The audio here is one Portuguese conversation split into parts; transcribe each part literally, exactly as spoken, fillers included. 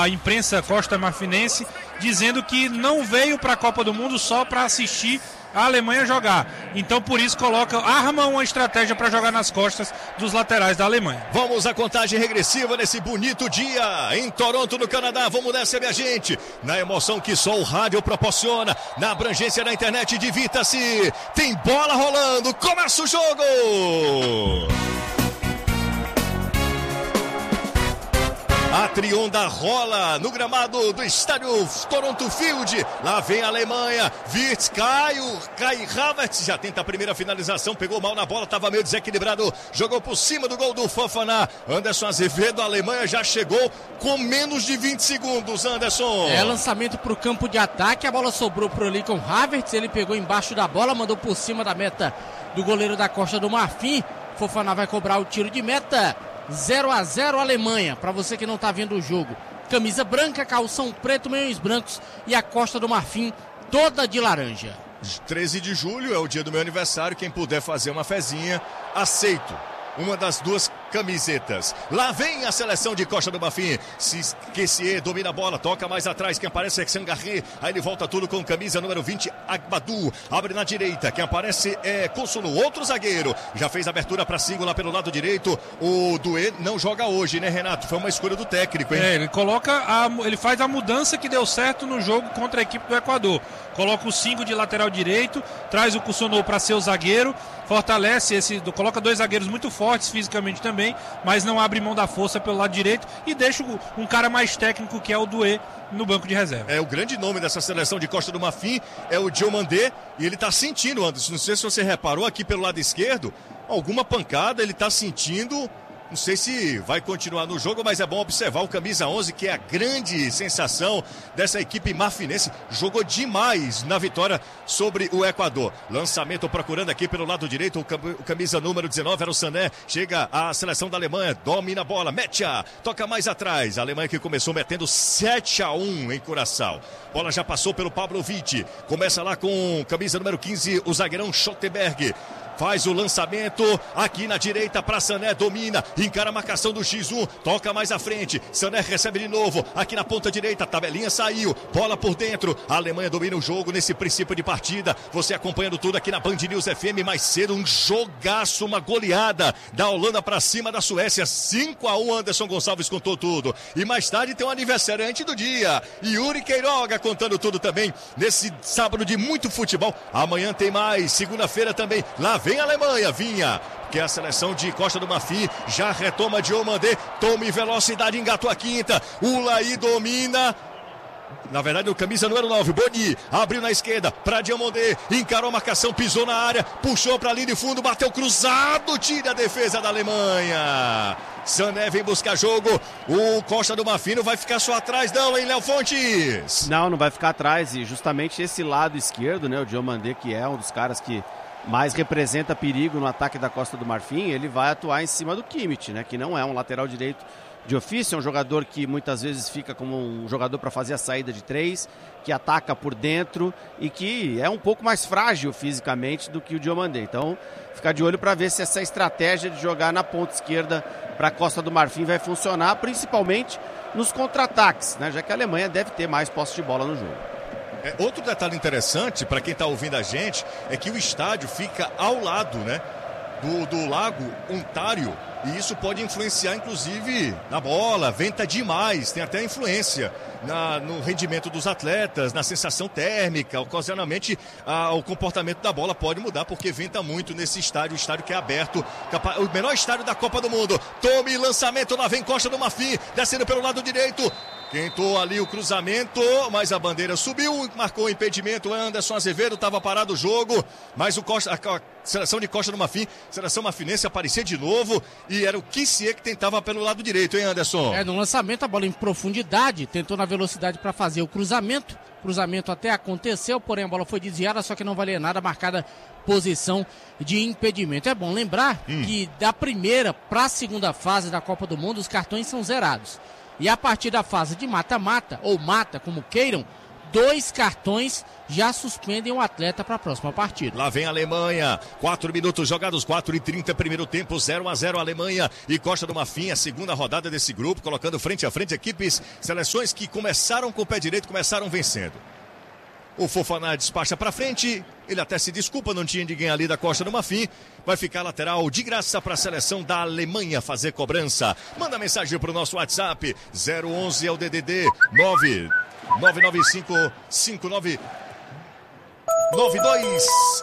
a imprensa costa-marfinense, dizendo que não veio para a Copa do Mundo só para assistir a Alemanha jogar. Então, por isso, coloca, arma uma estratégia para jogar nas costas dos laterais da Alemanha. Vamos à contagem regressiva nesse bonito dia em Toronto, no Canadá. Vamos nessa, minha gente. Na emoção que só o rádio proporciona, na abrangência da internet, divirta-se. Tem bola rolando. Começa o jogo! A trionda rola no gramado do estádio Toronto Field. Lá vem a Alemanha. Wirtz, Caio, Kai Havertz já tenta a primeira finalização. Pegou mal na bola, estava meio desequilibrado. Jogou por cima do gol do Fofana. Anderson Azevedo, a Alemanha já chegou com menos de vinte segundos, Anderson. É, lançamento para o campo de ataque. A bola sobrou para o Lincoln Havertz. Ele pegou embaixo da bola, mandou por cima da meta do goleiro da Costa do Marfim. Fofana vai cobrar o tiro de meta. zero a zero Alemanha, para você que não está vendo o jogo. Camisa branca, calção preto, meiões brancos e a Costa do Marfim toda de laranja. treze de julho é o dia do meu aniversário. Quem puder fazer uma fezinha, aceito uma das duas camisetas. Lá vem a seleção de Costa do Marfim. Kessié domina a bola, toca mais atrás. Quem aparece é Sangaré. Aí ele volta tudo com camisa número vinte, Agbadou. Abre na direita. Quem aparece é Consulo, outro zagueiro. Já fez abertura para Singo lá pelo lado direito. O Doué não joga hoje, né, Renato? Foi uma escolha do técnico, hein? É, ele coloca, a, ele faz a mudança que deu certo no jogo contra a equipe do Equador. Coloca o Singo de lateral direito, traz o Consulo para ser o zagueiro, fortalece esse, coloca dois zagueiros muito fortes fisicamente também, mas não abre mão da força pelo lado direito e deixa um cara mais técnico que é o Doué no banco de reserva. É, o grande nome dessa seleção de Costa do Marfim é o Diomandé e ele tá sentindo, Anderson, não sei se você reparou aqui pelo lado esquerdo, alguma pancada ele tá sentindo. Não sei se vai continuar no jogo, mas é bom observar o camisa onze, que é a grande sensação dessa equipe marfinense. Jogou demais na vitória sobre o Equador. Lançamento procurando aqui pelo lado direito. O camisa número dezenove era o Sané. Chega a seleção da Alemanha, domina a bola, mete-a, toca mais atrás. A Alemanha que começou metendo sete a um em Curaçao. Bola já passou pelo Pavlovic. Começa lá com camisa número quinze, o zagueirão Schottenberg. Faz o lançamento aqui na direita para Sané, domina, encara a marcação do X um, toca mais à frente, Sané recebe de novo, aqui na ponta direita, tabelinha saiu, bola por dentro, a Alemanha domina o jogo nesse princípio de partida, você acompanhando tudo aqui na Band News F M, mais cedo um jogaço, uma goleada da Holanda para cima da Suécia, cinco a um, Anderson Gonçalves contou tudo, e mais tarde tem um aniversariante do dia, Yuri Queiroga contando tudo também, nesse sábado de muito futebol, amanhã tem mais, segunda-feira também, lá vem a Alemanha, vinha, que é a seleção de Costa do Marfim, já retoma Diomandé, toma em velocidade, engatou a quinta, o Laí domina, na verdade o camisa número nove, Boni, abriu na esquerda para Diomandé, encarou a marcação, pisou na área, puxou para a linha de fundo, bateu cruzado, tira a defesa da Alemanha. Sané vem buscar jogo, o Costa do Marfim não vai ficar só atrás não, hein, Léo Fontes? Não, não vai ficar atrás, e justamente esse lado esquerdo, né, o Diomandé, que é um dos caras que mais representa perigo no ataque da Costa do Marfim, ele vai atuar em cima do Kimmich, né, que não é um lateral direito de ofício, é um jogador que muitas vezes fica como um jogador para fazer a saída de três, que ataca por dentro e que é um pouco mais frágil fisicamente do que o Diomandé. Então, ficar de olho para ver se essa estratégia de jogar na ponta esquerda para a Costa do Marfim vai funcionar, principalmente nos contra-ataques, né, já que a Alemanha deve ter mais posse de bola no jogo. É, outro detalhe interessante para quem está ouvindo a gente é que o estádio fica ao lado, né, do, do Lago Ontário, e isso pode influenciar inclusive na bola, venta demais, tem até influência na, no rendimento dos atletas, na sensação térmica, ocasionalmente ah, o comportamento da bola pode mudar porque venta muito nesse estádio, o estádio que é aberto, capa- o menor estádio da Copa do Mundo. Tome lançamento, lá vem Costa do Marfim, descendo pelo lado direito, tentou ali o cruzamento, mas a bandeira subiu, marcou o impedimento, Anderson Azevedo, estava parado o jogo, mas o Costa, a seleção de Costa do Marfim, seleção marfinense aparecia de novo e era o Kessié que tentava pelo lado direito, hein, Anderson? É, no lançamento a bola em profundidade, tentou na velocidade para fazer o cruzamento, cruzamento até aconteceu, porém a bola foi desviada, só que não valia nada, marcada posição de impedimento. É bom lembrar hum. que da primeira para a segunda fase da Copa do Mundo os cartões são zerados. E a partir da fase de mata-mata, ou mata, como queiram, dois cartões já suspendem o atleta para a próxima partida. Lá vem a Alemanha, quatro minutos jogados, quatro e trinta, primeiro tempo, zero a zero Alemanha e Costa do Marfim, a segunda rodada desse grupo, colocando frente a frente equipes, seleções que começaram com o pé direito, começaram vencendo. O Fofana despacha para frente, ele até se desculpa, não tinha ninguém ali da Costa do Marfim. Vai ficar lateral de graça para a seleção da Alemanha fazer cobrança. Manda mensagem para o nosso WhatsApp, zero onze é o D D D nove nove nove cinco cinco nove nove dois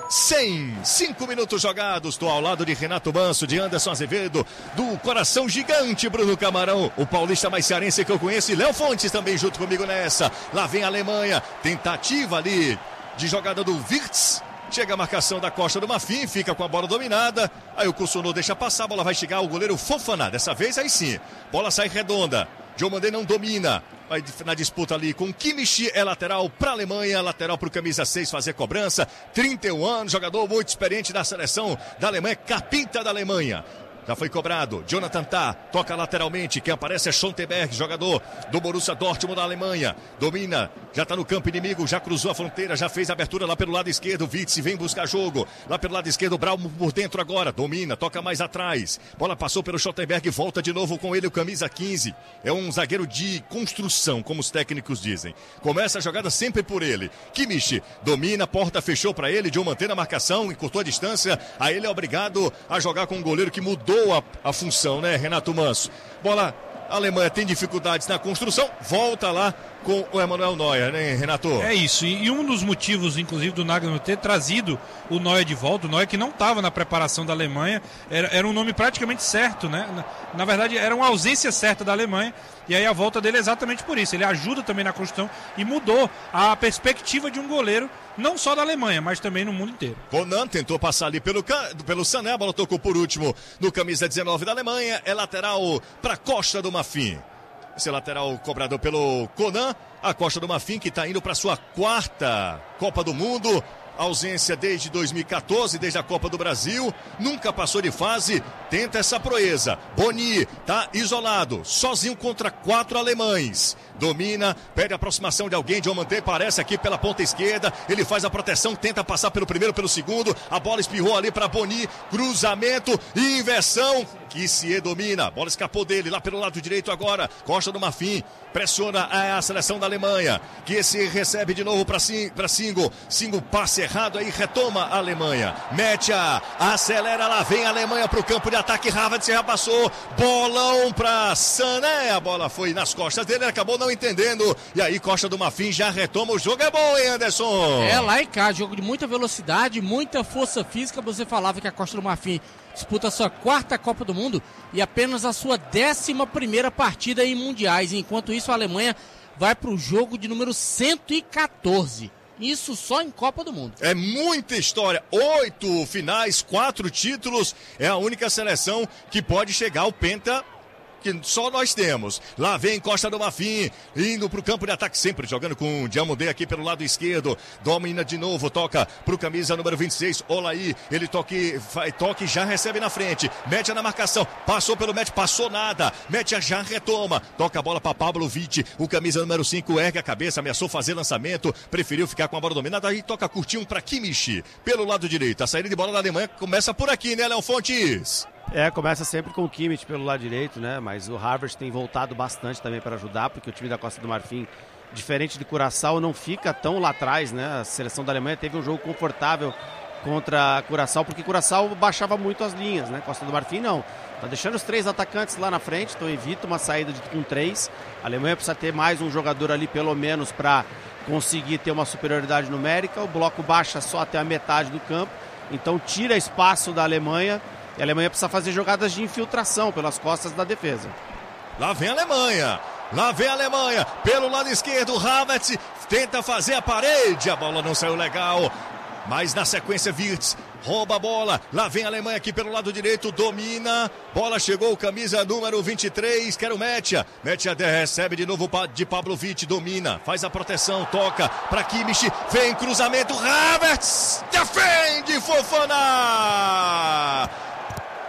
cem. Cinco minutos jogados. Estou ao lado de Renato Manso, de Anderson Azevedo, do coração gigante Bruno Camarão, o paulista mais cearense que eu conheço, e Léo Fontes também junto comigo nessa. Lá vem a Alemanha, tentativa ali de jogada do Wirtz. Chega a marcação da Costa do Marfim, fica com a bola dominada. Aí o Kusunov deixa passar, a bola vai chegar ao goleiro Fofana. Dessa vez aí sim, bola sai redonda. Diomandé não domina, vai na disputa ali com Kimmich, é lateral para a Alemanha, lateral para o camisa seis fazer cobrança, trinta e um anos, jogador muito experiente da seleção da Alemanha, capita da Alemanha. Já foi cobrado, Jonathan Tah, toca lateralmente, quem aparece é Schontenberg, jogador do Borussia Dortmund da Alemanha, domina, já está no campo inimigo, já cruzou a fronteira, já fez a abertura lá pelo lado esquerdo, Wirtz vem buscar jogo, lá pelo lado esquerdo, Braum por dentro agora, domina, toca mais atrás, bola passou pelo Schontenberg, volta de novo com ele o camisa quinze, é um zagueiro de construção, como os técnicos dizem, começa a jogada sempre por ele, Kimmich domina, porta fechou para ele, John mantém a marcação, encurtou a distância, aí ele é obrigado a jogar com um goleiro que mudou A, a função, né, Renato Manso? Bola, a Alemanha tem dificuldades na construção, volta lá com o Emanuel Neuer, né, Renato? É isso, e, e um dos motivos, inclusive, do Nagelsmann ter trazido o Neuer de volta, o Neuer que não estava na preparação da Alemanha, era, era um nome praticamente certo, né? Na, na verdade, era uma ausência certa da Alemanha, e aí a volta dele é exatamente por isso. Ele ajuda também na construção e mudou a perspectiva de um goleiro, não só da Alemanha, mas também no mundo inteiro. Conan tentou passar ali pelo, pelo Sané, a bola tocou por último no camisa dezenove da Alemanha, é lateral para Costa do Marfim. Esse lateral cobrado pelo Conan, a Costa do Marfim que está indo para sua quarta Copa do Mundo, ausência desde dois mil e quatorze, desde a Copa do Brasil, nunca passou de fase, tenta essa proeza. Boni tá isolado, sozinho contra quatro alemães. Domina, pede a aproximação de alguém, Diomandé aparece aqui pela ponta esquerda, ele faz a proteção, tenta passar pelo primeiro, pelo segundo, a bola espirrou ali para Boni, cruzamento, inversão, que se domina, a bola escapou dele, lá pelo lado direito agora, Costa do Marfim, pressiona a, a seleção da Alemanha, que se recebe de novo para Singo, Singo passe errado aí, retoma a Alemanha, Metia, acelera lá, vem a Alemanha para o campo de ataque, Havertz já passou, bolão para Sané, a bola foi nas costas dele, ele acabou não entendendo, e aí Costa do Marfim já retoma, o jogo é bom, hein, Anderson? É, lá e cá, jogo de muita velocidade, muita força física. Você falava que a Costa do Marfim disputa a sua quarta Copa do Mundo e apenas a sua décima primeira partida em mundiais, enquanto isso a Alemanha vai para o jogo de número cento e quatorze. Isso só em Copa do Mundo. É muita história, oito finais, quatro títulos, é a única seleção que pode chegar ao penta que só nós temos. Lá vem Costa do Marfim, indo para o campo de ataque, sempre jogando com o Diomandé aqui pelo lado esquerdo, domina de novo, toca para o camisa número vinte e seis, Olaí, ele toque, toque já recebe na frente, mete na marcação, passou pelo mete, passou nada, mete já retoma, toca a bola para Pablo Witt, o camisa número cinco ergue a cabeça, ameaçou fazer lançamento, preferiu ficar com a bola dominada, aí toca curtinho para Kimmich, pelo lado direito, a saída de bola da Alemanha começa por aqui, né, Léo Fontes? É, começa sempre com o Kimmich pelo lado direito, né? Mas o Havertz tem voltado bastante também para ajudar, porque o time da Costa do Marfim, diferente de Curaçao, não fica tão lá atrás, né? A seleção da Alemanha teve um jogo confortável contra a Curaçao, porque Curaçao baixava muito as linhas, né? Costa do Marfim não. Tá deixando os três atacantes lá na frente, então evita uma saída de, com três. A Alemanha precisa ter mais um jogador ali, pelo menos, para conseguir ter uma superioridade numérica. O bloco baixa só até a metade do campo, então tira espaço da Alemanha. E a Alemanha precisa fazer jogadas de infiltração pelas costas da defesa. Lá vem a Alemanha. Lá vem a Alemanha. Pelo lado esquerdo, Havertz tenta fazer a parede. A bola não saiu legal. Mas na sequência, Wirtz rouba a bola. Lá vem a Alemanha aqui pelo lado direito. Domina. Bola chegou, camisa número vinte e três. Quer o Metia. Metia recebe de novo de Pablo Witt. Domina. Faz a proteção. Toca para Kimmich. Vem cruzamento. Havertz defende Fofana.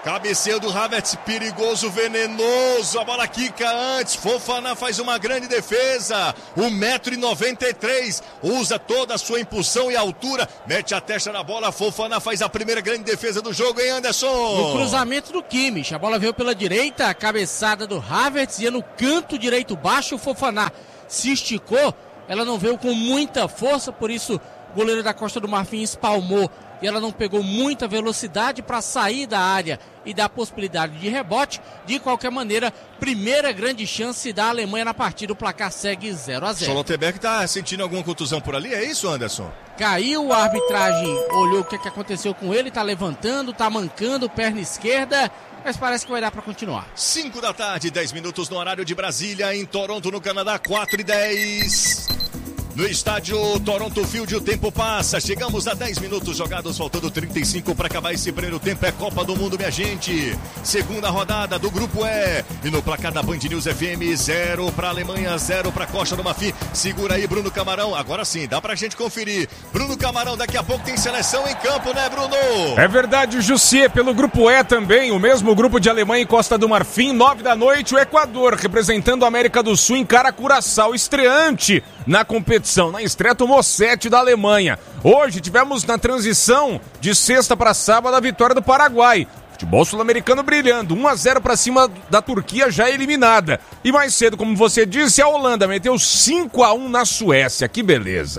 Cabeceio do Havertz, perigoso, venenoso. A bola quica antes. Fofana faz uma grande defesa. um metro e noventa e três. Usa toda a sua impulsão e altura. Mete a testa na bola. Fofana faz a primeira grande defesa do jogo, hein, Anderson? No cruzamento do Kimmich. A bola veio pela direita. A cabeçada do Havertz ia no canto direito baixo. O Fofana se esticou. Ela não veio com muita força. Por isso, o goleiro da Costa do Marfim espalmou. E ela não pegou muita velocidade para sair da área e dar possibilidade de rebote. De qualquer maneira, primeira grande chance da Alemanha na partida. O placar segue zero a zero. Schlotterbeck está sentindo alguma contusão por ali, é isso, Anderson? Caiu, a arbitragem olhou o que, que aconteceu com ele, está levantando, está mancando, perna esquerda, mas parece que vai dar para continuar. cinco da tarde, dez minutos no horário de Brasília, em Toronto, no Canadá, quatro e dez. No estádio Toronto Field, o tempo passa. Chegamos a dez minutos jogados, faltando trinta e cinco para acabar esse primeiro tempo. É Copa do Mundo, minha gente. Segunda rodada do Grupo E. E no placar da Band News F M, zero para Alemanha, zero para Costa do Marfim. Segura aí, Bruno Camarão. Agora sim, dá pra gente conferir. Bruno Camarão, daqui a pouco tem seleção em campo, né, Bruno? É verdade, Jussier. Pelo Grupo E também, o mesmo grupo de Alemanha e Costa do Marfim. Nove da noite, o Equador, representando a América do Sul, encara Curaçao, estreante na competição. Na estreia tomou sete da Alemanha. Hoje tivemos na transição de sexta para sábado a vitória do Paraguai. Futebol sul-americano brilhando, um a zero para cima da Turquia, já eliminada. E mais cedo, como você disse, a Holanda meteu cinco a um na Suécia. Que beleza.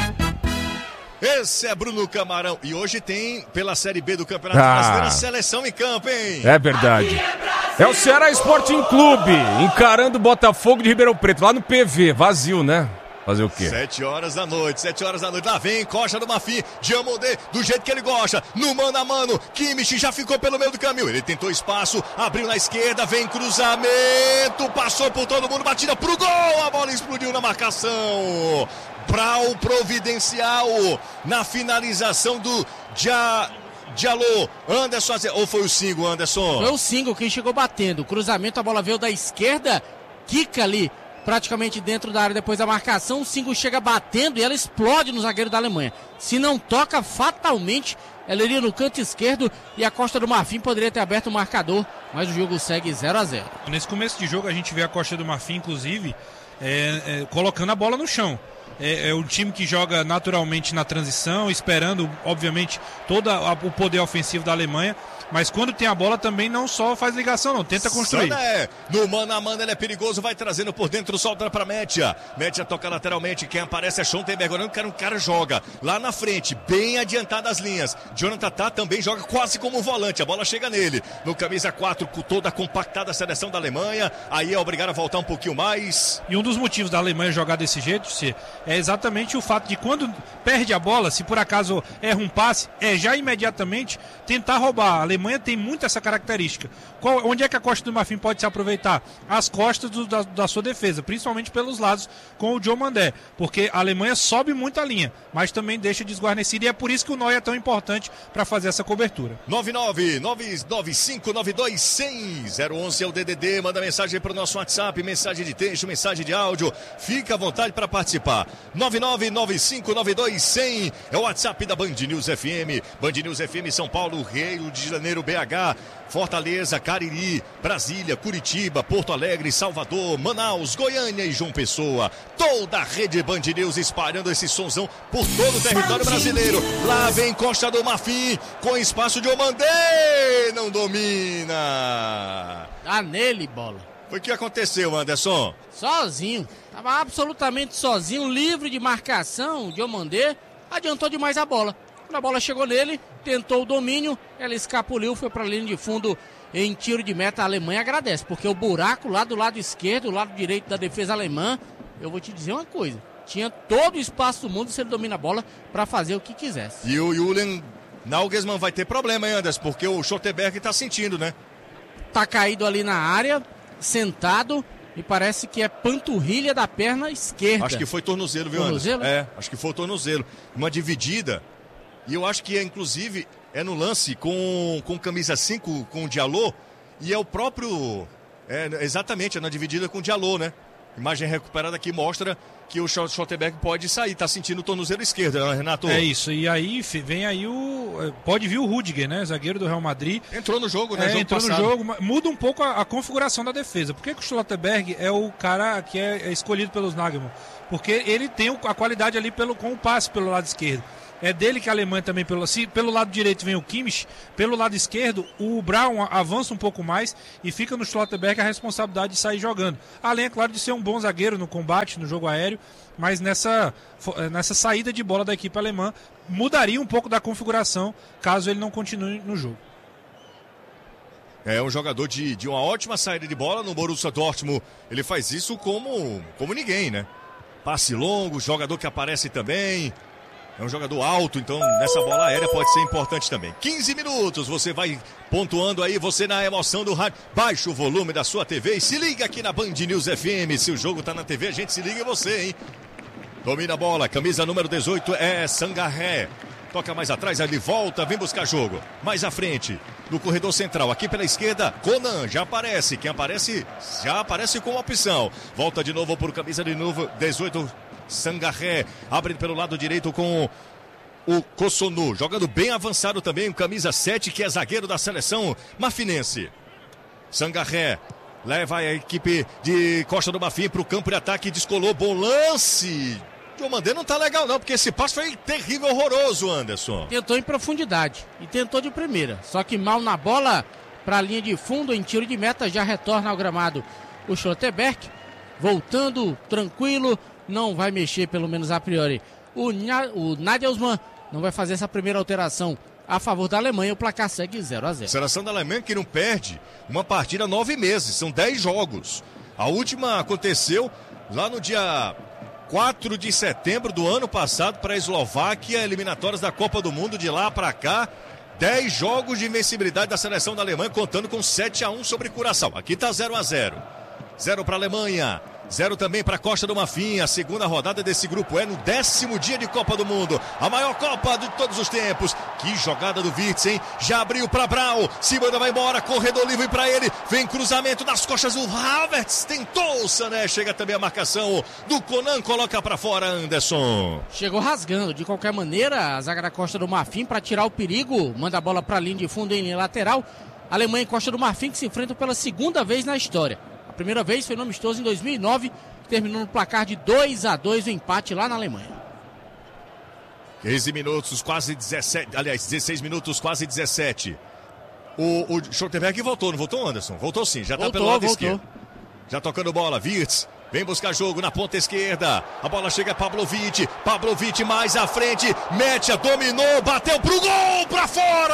Esse é Bruno Camarão. E hoje tem, pela Série B do Campeonato Ah. Brasileiro, a seleção em campo, hein? É verdade. É o Ceará Sporting Clube encarando o Botafogo de Ribeirão Preto, lá no P V, vazio, né? Fazer o quê? Sete horas da noite, sete horas da noite. Lá vem Costa do Marfim, Diomandé, do jeito que ele gosta. No mano a mano, Kimmich já ficou pelo meio do caminho. Ele tentou espaço, abriu na esquerda, vem cruzamento, passou por todo mundo, batida pro gol. A bola explodiu na marcação. Brau providencial na finalização do Dia... Diallo, Anderson, ou foi o Singo, Anderson? Foi o Singo quem chegou batendo. O cruzamento, a bola veio da esquerda, quica ali praticamente dentro da área depois da marcação. O Singo chega batendo e ela explode no zagueiro da Alemanha. Se não toca, fatalmente ela iria no canto esquerdo e a Costa do Marfim poderia ter aberto o marcador, mas o jogo segue zero a zero. Nesse começo de jogo a gente vê a Costa do Marfim, inclusive, é, é, colocando a bola no chão. É, é o time que joga naturalmente na transição, esperando, obviamente, todo a, o poder ofensivo da Alemanha. Mas quando tem a bola também não só faz ligação, não, tenta construir. Sané, no mano a mano ele é perigoso, vai trazendo por dentro, solta pra Métia. Métia toca lateralmente, quem aparece é Schlotterbeck. Agora o cara, o cara joga lá na frente, bem adiantado as linhas. Jonathan Tah também joga quase como um volante, a bola chega nele. No camisa quatro, com toda a compactada a seleção da Alemanha, aí é obrigado a voltar um pouquinho mais. E um dos motivos da Alemanha jogar desse jeito, se é exatamente o fato de quando perde a bola, se por acaso erra um passe, é já imediatamente tentar roubar. A Alemanha tem muito essa característica. Qual, onde é que a Costa do Marfim pode se aproveitar? As costas do, da, da sua defesa, principalmente pelos lados com o Diomandé, porque a Alemanha sobe muito a linha, mas também deixa desguarnecida, e é por isso que o Neuer é tão importante para fazer essa cobertura. nove nove nove nove cinco nove dois zero zero zero onze é o D D D, manda mensagem para o nosso WhatsApp, mensagem de texto, mensagem de áudio, fica à vontade para participar. nove nove nove cinco nove dois zero zero é o WhatsApp da Band News F M. Band News F M São Paulo, Rio de Janeiro, B H, Fortaleza, Cariri, Brasília, Curitiba, Porto Alegre, Salvador, Manaus, Goiânia e João Pessoa. Toda a rede Band News espalhando esse sonzão por todo o território brasileiro. Lá vem Costa do Marfim com espaço de Diomandé, não domina. Tá nele, bola. Foi o que aconteceu, Anderson? Sozinho. Tava absolutamente sozinho, livre de marcação. O Diomandé adiantou demais a bola. Quando a bola chegou nele, tentou o domínio, ela escapuliu, foi para a linha de fundo em tiro de meta. A Alemanha agradece, porque o buraco lá do lado esquerdo, do lado direito da defesa alemã, eu vou te dizer uma coisa, tinha todo o espaço do mundo se ele domina a bola para fazer o que quisesse. E o Julian Nagelsmann vai ter problema, hein, Anderson? Porque o Schlotterbeck tá sentindo, né? Tá caído ali na área, sentado, e parece que é panturrilha da perna esquerda. Acho que foi tornozelo, viu, Tornozelo? Anderson? É, acho que foi tornozelo. Uma dividida. E eu acho que, é, inclusive, é no lance com, com camisa cinco, com o Diallo. E é o próprio... É, exatamente, é na dividida com o Diallo, né? Imagem recuperada aqui mostra que o Schlotterbeck pode sair, tá sentindo o tornozelo esquerdo, né, Renato? É isso, e aí vem aí o... Pode vir o Rudiger, né, zagueiro do Real Madrid. Entrou no jogo, né, é, jogo entrou passado. no jogo, muda um pouco a, a configuração da defesa. Por que, que o Schlotterbeck é o cara que é, é escolhido pelos Nagelsmann? Porque ele tem a qualidade ali pelo, com o passe pelo lado esquerdo. É dele que a Alemanha também, pelo, se pelo lado direito vem o Kimmich, pelo lado esquerdo o Braun avança um pouco mais e fica no Schlotterbeck a responsabilidade de sair jogando. Além, é claro, de ser um bom zagueiro no combate, no jogo aéreo, mas nessa, nessa saída de bola da equipe alemã mudaria um pouco da configuração caso ele não continue no jogo. É um jogador de, de uma ótima saída de bola no Borussia Dortmund. Ele faz isso como, como ninguém, né? Passe longo, jogador que aparece também. É um jogador alto, então nessa bola aérea pode ser importante também. quinze minutos, você vai pontuando aí, você na emoção do rádio. Baixa o volume da sua T V e se liga aqui na Band News F M. Se o jogo tá na T V, a gente se liga em você, hein? Domina a bola, camisa número dezoito é Sangaré. Toca mais atrás, ele volta, vem buscar jogo. Mais à frente, no corredor central, aqui pela esquerda, Conan já aparece. Quem aparece, já aparece com opção. Volta de novo por camisa de novo, dezoito, Sangaré. Abre pelo lado direito com o Kossonu. Jogando bem avançado também, o camisa sete, que é zagueiro da seleção marfinense. Sangaré leva a equipe de Costa do Marfim para o campo de ataque, descolou, bom lance. O Mandê não tá legal não, porque esse passe foi terrível, horroroso, Anderson. Tentou em profundidade e tentou de primeira, só que mal na bola para a linha de fundo, em tiro de meta, já retorna ao gramado o Schlotterbeck, voltando tranquilo, não vai mexer pelo menos a priori. O, o Nagelsmann não vai fazer essa primeira alteração a favor da Alemanha, o placar segue zero a zero. Seleção da Alemanha que não perde uma partida há nove meses, são dez jogos. A última aconteceu lá no dia quatro de setembro do ano passado para a Eslováquia, eliminatórias da Copa do Mundo. De lá para cá, dez jogos de invencibilidade da seleção da Alemanha, contando com sete a um sobre Curaçao. Aqui está zero a zero. zero para a Alemanha, zero também para a Costa do Marfim. A segunda rodada desse grupo é no décimo dia de Copa do Mundo, a maior Copa de todos os tempos. Que jogada do Wirtz, hein? Já abriu para Braun, se manda, vai embora, corredor livre para ele, vem cruzamento das costas do Havertz, tentou o Sané, chega também a marcação do Conan, coloca para fora, Anderson. Chegou rasgando, de qualquer maneira, a zaga da Costa do Marfim para tirar o perigo, manda a bola para a linha de fundo em linha lateral. Alemanha e Costa do Marfim que se enfrentam pela segunda vez na história. A primeira vez foi no amistoso em dois mil e nove, que terminou no placar de dois a dois o empate lá na Alemanha. quinze minutos, quase dezessete, aliás, dezesseis minutos, quase dezessete. O, o Schlotterbeck voltou, não voltou, Anderson? Voltou sim, já está pelo lado voltou. esquerdo. Já tocando bola, Wirtz. Vem buscar jogo na ponta esquerda. A bola chega Pavlovic. Pavlovic mais à frente. Mete, dominou, bateu pro gol, pra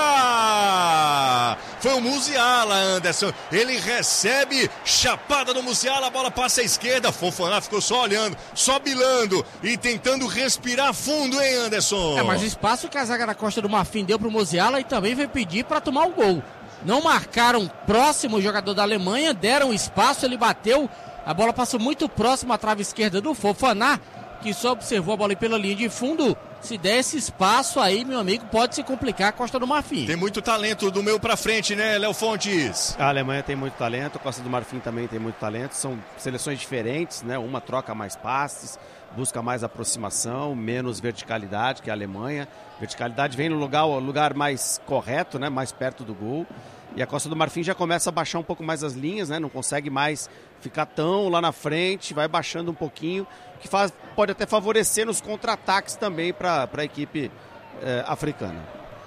fora! Foi o Musiala, Anderson. Ele recebe, chapada do Musiala, a bola passa à esquerda. Fofaná ficou só olhando, só bilando e tentando respirar fundo, hein, Anderson? É, mas o espaço que a zaga da Costa do Marfim deu pro Musiala e também veio pedir para tomar o gol. Não marcaram próximo o jogador da Alemanha, deram espaço, ele bateu. A bola passou muito próximo à trave esquerda do Fofaná, que só observou a bola pela linha de fundo. Se der esse espaço aí, meu amigo, pode se complicar a Costa do Marfim. Tem muito talento do meio pra frente, né, Léo Fontes? A Alemanha tem muito talento, a Costa do Marfim também tem muito talento. São seleções diferentes, né? Uma troca mais passes, busca mais aproximação, menos verticalidade que a Alemanha. Verticalidade vem no lugar, lugar mais correto, né? Mais perto do gol. E a Costa do Marfim já começa a baixar um pouco mais as linhas, né? Não consegue mais ficar tão lá na frente, vai baixando um pouquinho, que faz, pode até favorecer nos contra-ataques também para a equipe eh, africana.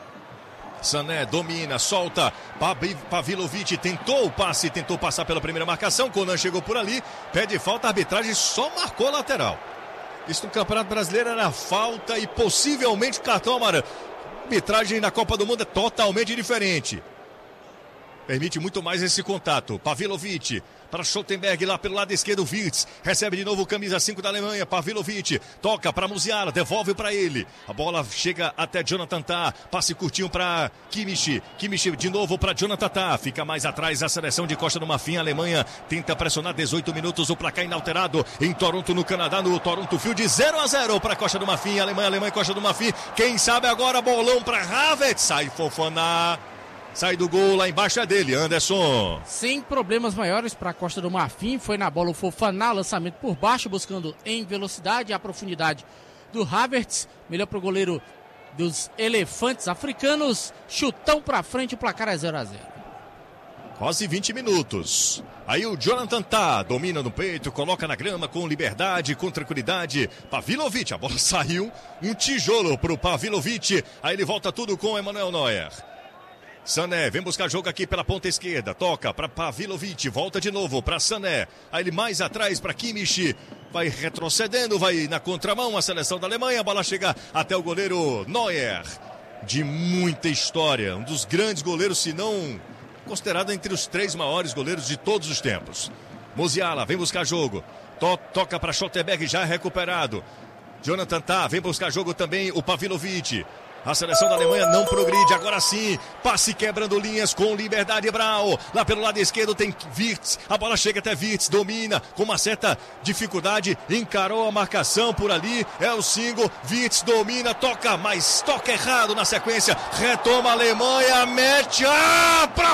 Sané domina, solta, Pavlovic tentou o passe, tentou passar pela primeira marcação, Conan chegou por ali, pede falta, a arbitragem só marcou a lateral. Isso no Campeonato Brasileiro era falta e possivelmente cartão amarelo. A arbitragem na Copa do Mundo é totalmente diferente. Permite muito mais esse contato. Pavlovic para Schlotterbeck lá pelo lado esquerdo. Wirtz recebe de novo o camisa cinco da Alemanha. Pavlovic toca para Musiala, devolve para ele. A bola chega até Jonathan Tah. Passe curtinho para Kimmich. Kimmich de novo para Jonathan Tah. Fica mais atrás a seleção de Costa do Marfim. A Alemanha tenta pressionar. dezoito minutos, o placar inalterado em Toronto, no Canadá, no Toronto Field. zero a zero para Costa do Marfim. Alemanha, Alemanha e Costa do Marfim. Quem sabe agora bolão para Havertz. Sai Fofaná. Sai do gol, lá embaixo é dele, Anderson. Sem problemas maiores para a Costa do Marfim. Foi na bola o Fofana, lançamento por baixo, buscando em velocidade a profundidade do Havertz. Melhor para o goleiro dos elefantes africanos. Chutão para frente, o placar é zero a zero. Quase vinte minutos. Aí o Jonathan Tah domina no peito, coloca na grama com liberdade, com tranquilidade. Pavilovic, a bola saiu. Um tijolo pro Pavilovic. Aí ele volta tudo com Emanuel Neuer. Sané vem buscar jogo aqui pela ponta esquerda. Toca para Pavilovic, volta de novo para Sané. Aí ele mais atrás para Kimmich. Vai retrocedendo, vai na contramão a seleção da Alemanha. A bola chega até o goleiro Neuer. De muita história. Um dos grandes goleiros, se não considerado entre os três maiores goleiros de todos os tempos. Musiala vem buscar jogo. To toca para Schlotterbeck, já recuperado. Jonathan Tah vem buscar jogo também o Pavilovic. A seleção da Alemanha não progride, agora sim, passe quebrando linhas com liberdade, Brau. Lá pelo lado esquerdo tem Wirtz, a bola chega até Wirtz, domina com uma certa dificuldade, encarou a marcação por ali, é o single, Wirtz domina, toca, mas toca errado na sequência, retoma a Alemanha, mete, ah, pra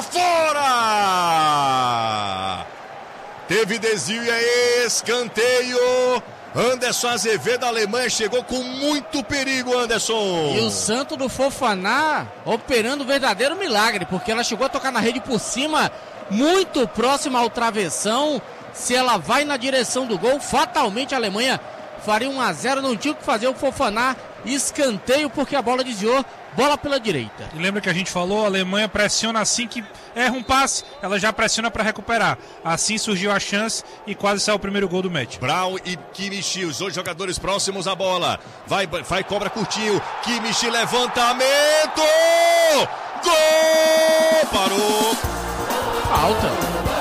fora! Teve desvio e é escanteio. Anderson Azevedo, da Alemanha, chegou com muito perigo, Anderson. E o santo do Fofana operando um verdadeiro milagre, porque ela chegou a tocar na rede por cima, muito próxima ao travessão. Se ela vai na direção do gol, fatalmente a Alemanha faria um a zero, não tinha o que fazer o Fofana, escanteio porque a bola desviou, bola pela direita. E lembra que a gente falou, a Alemanha pressiona assim que erra um passe, ela já pressiona para recuperar. Assim surgiu a chance e quase saiu o primeiro gol do match. Brau e Kimmich, os dois jogadores próximos à bola. Vai, vai, cobra curtinho. Kimmich, levantamento! Gol! Parou! Falta.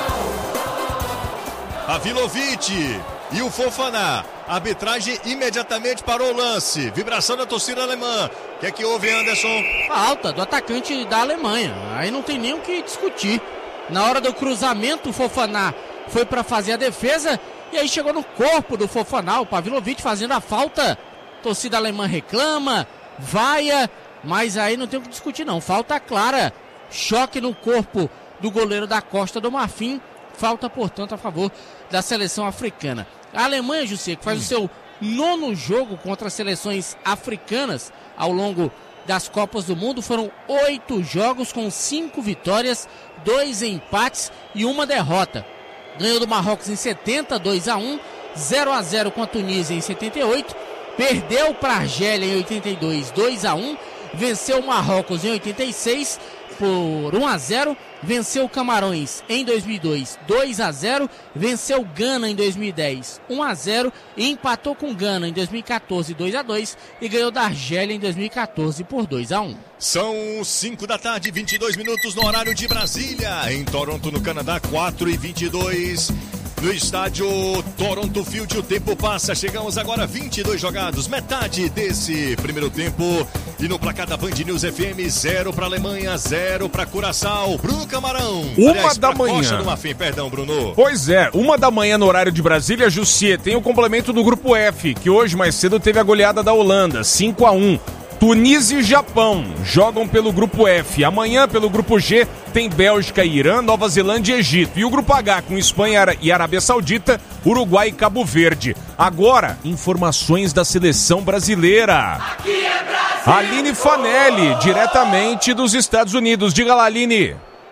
Pavilovic e o Fofana. A arbitragem imediatamente parou o lance. Vibração da torcida alemã. O que é que houve, Anderson? Falta do atacante da Alemanha. Aí não tem nem o que discutir. Na hora do cruzamento, o Fofana foi para fazer a defesa. E aí chegou no corpo do Fofana, o Pavilovic fazendo a falta. A torcida alemã reclama, vaia. Mas aí não tem o que discutir não. Falta clara. Choque no corpo do goleiro da Costa do Marfim. Falta, portanto, a favor da seleção africana. A Alemanha, José, que faz hum. o seu nono jogo contra as seleções africanas ao longo das Copas do Mundo. Foram oito jogos com cinco vitórias, dois empates e uma derrota. Ganhou do Marrocos em setenta, dois a um, zero a zero com a Tunísia em setenta e oito, perdeu para a Argélia em oitenta e dois, dois a um, venceu o Marrocos em oitenta e seis por um a zero, venceu o Camarões em dois mil e dois, dois a zero, venceu o Gana em dois mil e dez, um a zero, e empatou com o Gana em dois mil e quatorze, dois a dois, e ganhou da Argélia em dois mil e quatorze por dois a um. São cinco da tarde, vinte e dois minutos no horário de Brasília. Em Toronto, no Canadá, quatro e vinte e dois. No estádio Toronto Field, o tempo passa. Chegamos agora a vinte e dois jogados, metade desse primeiro tempo. E no placar da Band News F M, zero para Alemanha, zero para Curaçao. Bruno Camarão. Uma Aliás, da manhã. Costa do Marfim, perdão, Bruno. Pois é, uma da manhã no horário de Brasília, Jussier. Tem o complemento do grupo F, que hoje mais cedo teve a goleada da Holanda, cinco a um. Tunísia e Japão jogam pelo grupo F. Amanhã, pelo grupo G, tem Bélgica, Irã, Nova Zelândia e Egito. E o grupo H, com Espanha e Arábia Saudita, Uruguai e Cabo Verde. Agora, informações da seleção brasileira. Aqui é Brasil! Aline Fanelli, diretamente dos Estados Unidos. Diga lá, Aline.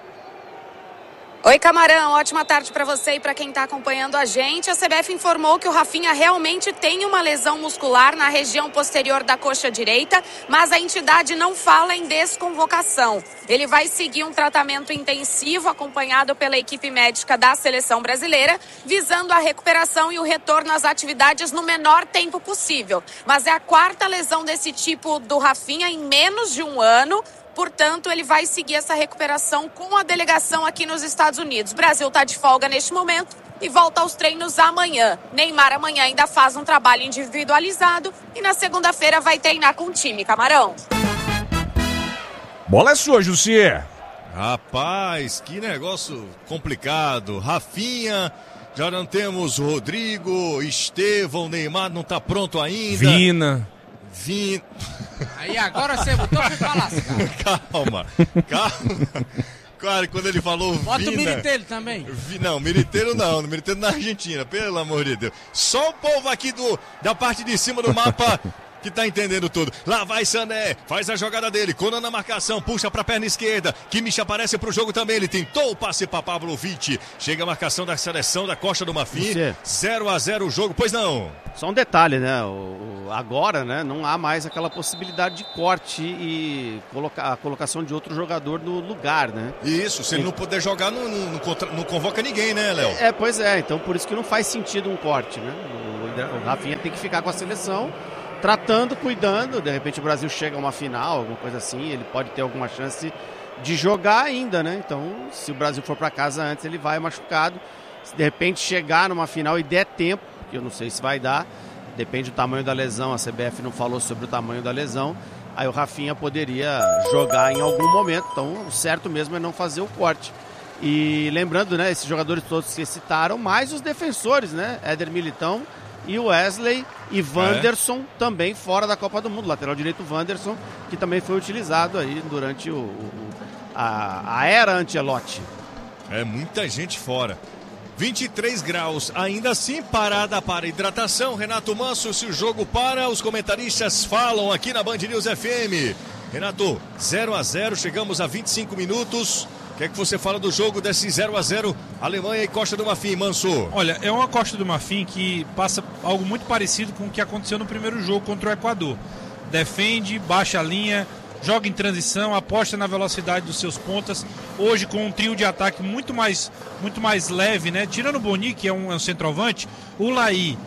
Oi, Camarão, ótima tarde para você e para quem está acompanhando a gente. A C B F informou que o Rafinha realmente tem uma lesão muscular na região posterior da coxa direita, mas a entidade não fala em desconvocação. Ele vai seguir um tratamento intensivo acompanhado pela equipe médica da seleção brasileira, visando a recuperação e o retorno às atividades no menor tempo possível. Mas é a quarta lesão desse tipo do Rafinha em menos de um ano. Portanto, ele vai seguir essa recuperação com a delegação aqui nos Estados Unidos. O Brasil está de folga neste momento e volta aos treinos amanhã. Neymar amanhã ainda faz um trabalho individualizado e na segunda-feira vai treinar com o time, Camarão. Bola é sua, Jussier. Rapaz, que negócio complicado. Rafinha, já não temos Rodrigo, Estevão, Neymar não está pronto ainda. Vina. Vina... Aí agora você botou pra lascar. Calma, calma. Claro, quando ele falou Bota Vina... o Militeiro também. Vi, não, Militeiro não, Militeiro na Argentina, pelo amor de Deus. Só o povo aqui do, da parte de cima do mapa que tá entendendo tudo. Lá vai Sané, faz a jogada dele, Conan na marcação, puxa pra perna esquerda, Kimmich aparece pro jogo também, ele tentou o passe pra Pavlovic, chega a marcação da seleção da Costa do Marfim, zero a zero o jogo, pois não. Só um detalhe, né, o, o, agora, né, não há mais aquela possibilidade de corte e colocar, a colocação de outro jogador no lugar, né. Isso, se ele não puder jogar, não, não, não, contra, não convoca ninguém, né, Léo? É, pois é, então por isso que não faz sentido um corte, né, o, o Rafinha tem que ficar com a seleção, tratando, cuidando, de repente o Brasil chega a uma final, alguma coisa assim, ele pode ter alguma chance de jogar ainda, né? Então, se o Brasil for para casa antes, ele vai machucado. Se de repente chegar numa final e der tempo, que eu não sei se vai dar, depende do tamanho da lesão, a C B F não falou sobre o tamanho da lesão, aí o Rafinha poderia jogar em algum momento, então o certo mesmo é não fazer o corte. E lembrando, né, esses jogadores todos que citaram, mais os defensores, né? Éder Militão e o Wesley e Wanderson é. também fora da Copa do Mundo. Lateral direito Wanderson, que também foi utilizado aí durante o, o, a, a era Ancelotti. É muita gente fora. vinte e três graus, ainda assim parada para hidratação. Renato Manso, se o jogo para, os comentaristas falam aqui na Band News F M. Renato, zero a zero, chegamos a vinte e cinco minutos. O que é que você fala do jogo desse zero a zero Alemanha e Costa do Marfim, Manso? Olha, é uma Costa do Marfim que passa algo muito parecido com o que aconteceu no primeiro jogo contra o Equador. Defende, baixa a linha, joga em transição, aposta na velocidade dos seus pontas. Hoje com um trio de ataque muito mais, muito mais leve, né? Tirando o Boni, que é um, é um centroavante, o Laí,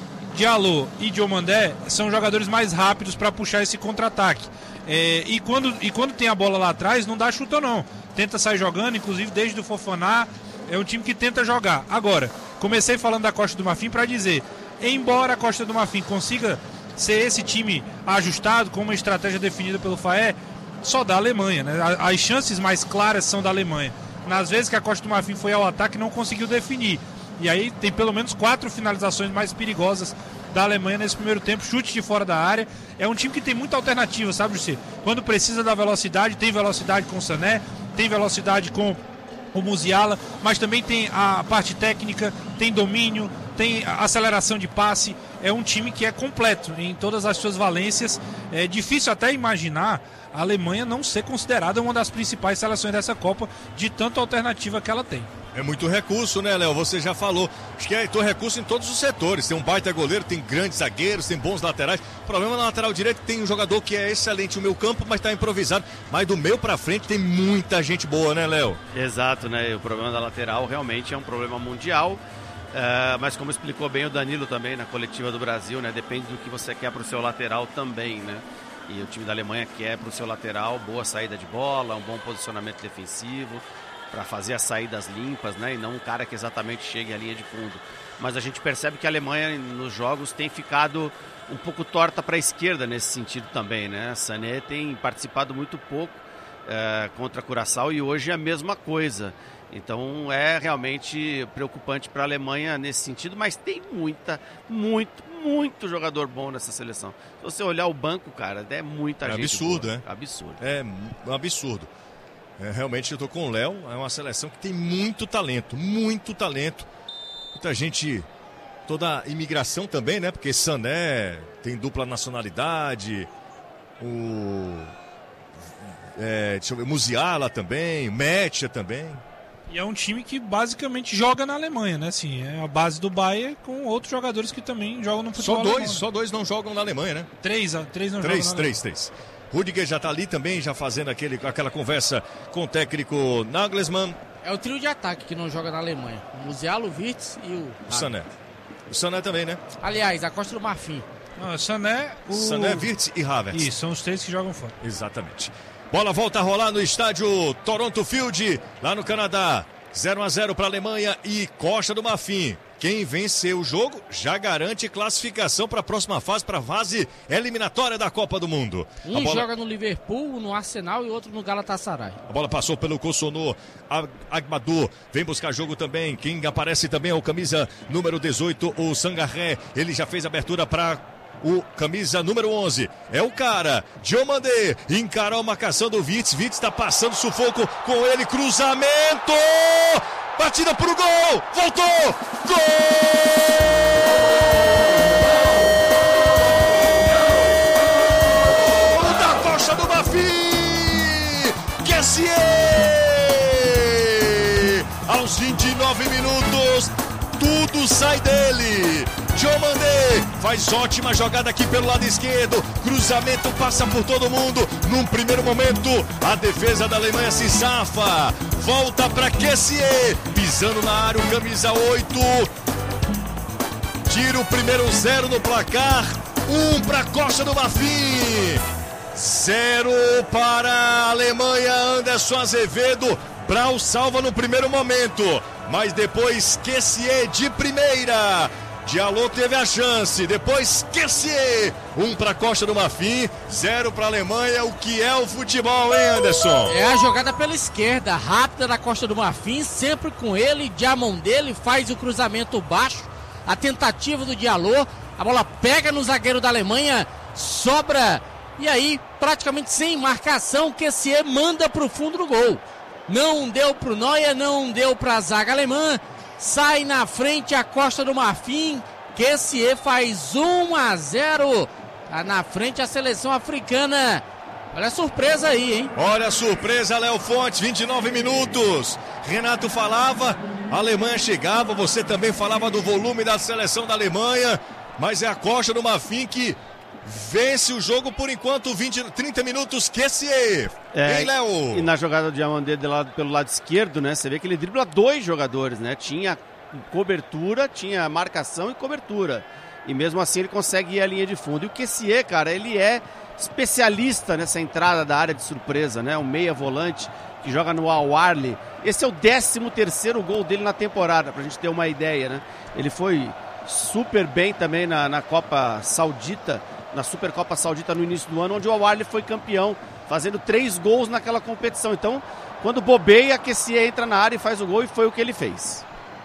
Diallo e Diomandé são jogadores mais rápidos para puxar esse contra-ataque. É, e, quando, e quando tem a bola lá atrás, não dá chuta não. Tenta sair jogando, inclusive desde o Fofaná, é um time que tenta jogar. Agora, comecei falando da Costa do Marfim para dizer, embora a Costa do Marfim consiga ser esse time ajustado, com uma estratégia definida pelo Faé, só da Alemanha, né? As chances mais claras são da Alemanha. Nas vezes que a Costa do Marfim foi ao ataque, não conseguiu definir. E aí tem pelo menos quatro finalizações mais perigosas da Alemanha nesse primeiro tempo, chute de fora da área. É um time que tem muita alternativa, sabe, José? Quando precisa da velocidade, tem velocidade com o Sané, tem velocidade com o Musiala, mas também tem a parte técnica, tem domínio, tem aceleração de passe. É um time que é completo em todas as suas valências. É difícil até imaginar a Alemanha não ser considerada uma das principais seleções dessa Copa, de tanta alternativa que ela tem. É muito recurso, né, Léo? Você já falou. Acho que é então, recurso em todos os setores. Tem um baita goleiro, tem grandes zagueiros, tem bons laterais. O problema na lateral direito tem um jogador que é excelente no meio campo, mas está improvisado. Mas do meio para frente tem muita gente boa, né, Léo? Exato, né? O problema da lateral realmente é um problema mundial. Uh, mas como explicou bem o Danilo também na coletiva do Brasil, né? Depende do que você quer para o seu lateral também, né? E o time da Alemanha quer para o seu lateral boa saída de bola, um bom posicionamento defensivo, para fazer as saídas limpas, né? E não um cara que exatamente chegue à linha de fundo. Mas a gente percebe que a Alemanha nos jogos tem ficado um pouco torta para a esquerda nesse sentido também, né? A Sané tem participado muito pouco uh, contra a Curaçao e hoje é a mesma coisa. Então é realmente preocupante para a Alemanha nesse sentido, mas tem muita, muito, muito jogador bom nessa seleção. Se você olhar o banco, cara, é muita é gente. Absurdo, boa. É absurdo, é? É um absurdo. É, realmente eu tô com o Léo, é uma seleção que tem muito talento, muito talento. Muita gente, toda a imigração também, né? Porque Sané tem dupla nacionalidade, o é, deixa eu ver, Musiala também, o Metia também. E é um time que basicamente joga na Alemanha, né? Assim, é a base do Bayern com outros jogadores que também jogam no futebol Só dois, alemão, né? Só dois não jogam na Alemanha, né? Três, três não três, jogam na Três, três, três. Rudiger já está ali também, já fazendo aquele, aquela conversa com o técnico Nagelsmann. É o trio de ataque que não joga na Alemanha. O Musiala, o Wirtz e o... O Sané. O Sané também, né? Aliás, a Costa do Marfim. Não, o Sané, o... Sané, Wirtz e Havertz. Isso, são os três que jogam fora. Exatamente. Bola volta a rolar no estádio Toronto Field, lá no Canadá. zero a zero para a Alemanha e Costa do Marfim. Quem vencer o jogo já garante classificação para a próxima fase, para a fase eliminatória da Copa do Mundo. Um bola... joga no Liverpool, um no Arsenal e outro no Galatasaray. A bola passou pelo Kossonô, Agmadou vem buscar jogo também. Quem aparece também é o camisa número dezoito, o Sangaré. Ele já fez abertura para o camisa número onze. É o cara, Diomandé, encarou a marcação do Witz. Witz está passando sufoco com ele, cruzamento, batida pro gol, voltou, gol! Da coxa do Marfim, Q S E! Aos vinte e nove minutos, tudo sai dele. Diomandé faz ótima jogada aqui pelo lado esquerdo. Cruzamento passa por todo mundo. Num primeiro momento, a defesa da Alemanha se safa. Volta para Q S E. Pisando na área, o camisa oito. Tira o primeiro zero no placar. Um para a Costa do Marfim. Zero para a Alemanha. Anderson Azevedo. Brau salva no primeiro momento. Mas depois Q S E de primeira. Diallo teve a chance, depois Q S E, um para a Costa do Marfim, zero para a Alemanha. O que é o futebol, hein, Anderson? É a jogada pela esquerda, rápida da Costa do Marfim, sempre com ele, Diomandé, ele faz o cruzamento baixo, a tentativa do Diallo, a bola pega no zagueiro da Alemanha, sobra, e aí, praticamente sem marcação, Q S E manda para o fundo do gol. Não deu para o Neuer, não deu para a zaga alemã. Sai na frente a Costa do Marfim. Q S E faz um a zero. Tá na frente a seleção africana. Olha a surpresa aí, hein? Olha a surpresa, Léo Fontes, vinte e nove minutos. Renato falava, a Alemanha chegava, você também falava do volume da seleção da Alemanha. Mas é a Costa do Marfim que vence o jogo por enquanto, vinte, trinta minutos, Q S E. É, hein, Léo? E na jogada do Diomandé de lado, pelo lado esquerdo, né? Você vê que ele dribla dois jogadores, né? Tinha cobertura, tinha marcação e cobertura. E mesmo assim ele consegue ir à linha de fundo. E o Q S E, cara, ele é especialista nessa entrada da área de surpresa, né? Um meia volante que joga no Al-Ahly. Esse é o décimo terceiro gol dele na temporada, pra gente ter uma ideia, né? Ele foi super bem também na, na Copa Saudita, na Supercopa Saudita no início do ano, onde o Al-Ahly foi campeão, fazendo três gols naquela competição. Então, quando bobeia, a Q S E entra na área e faz o gol, e foi o que ele fez.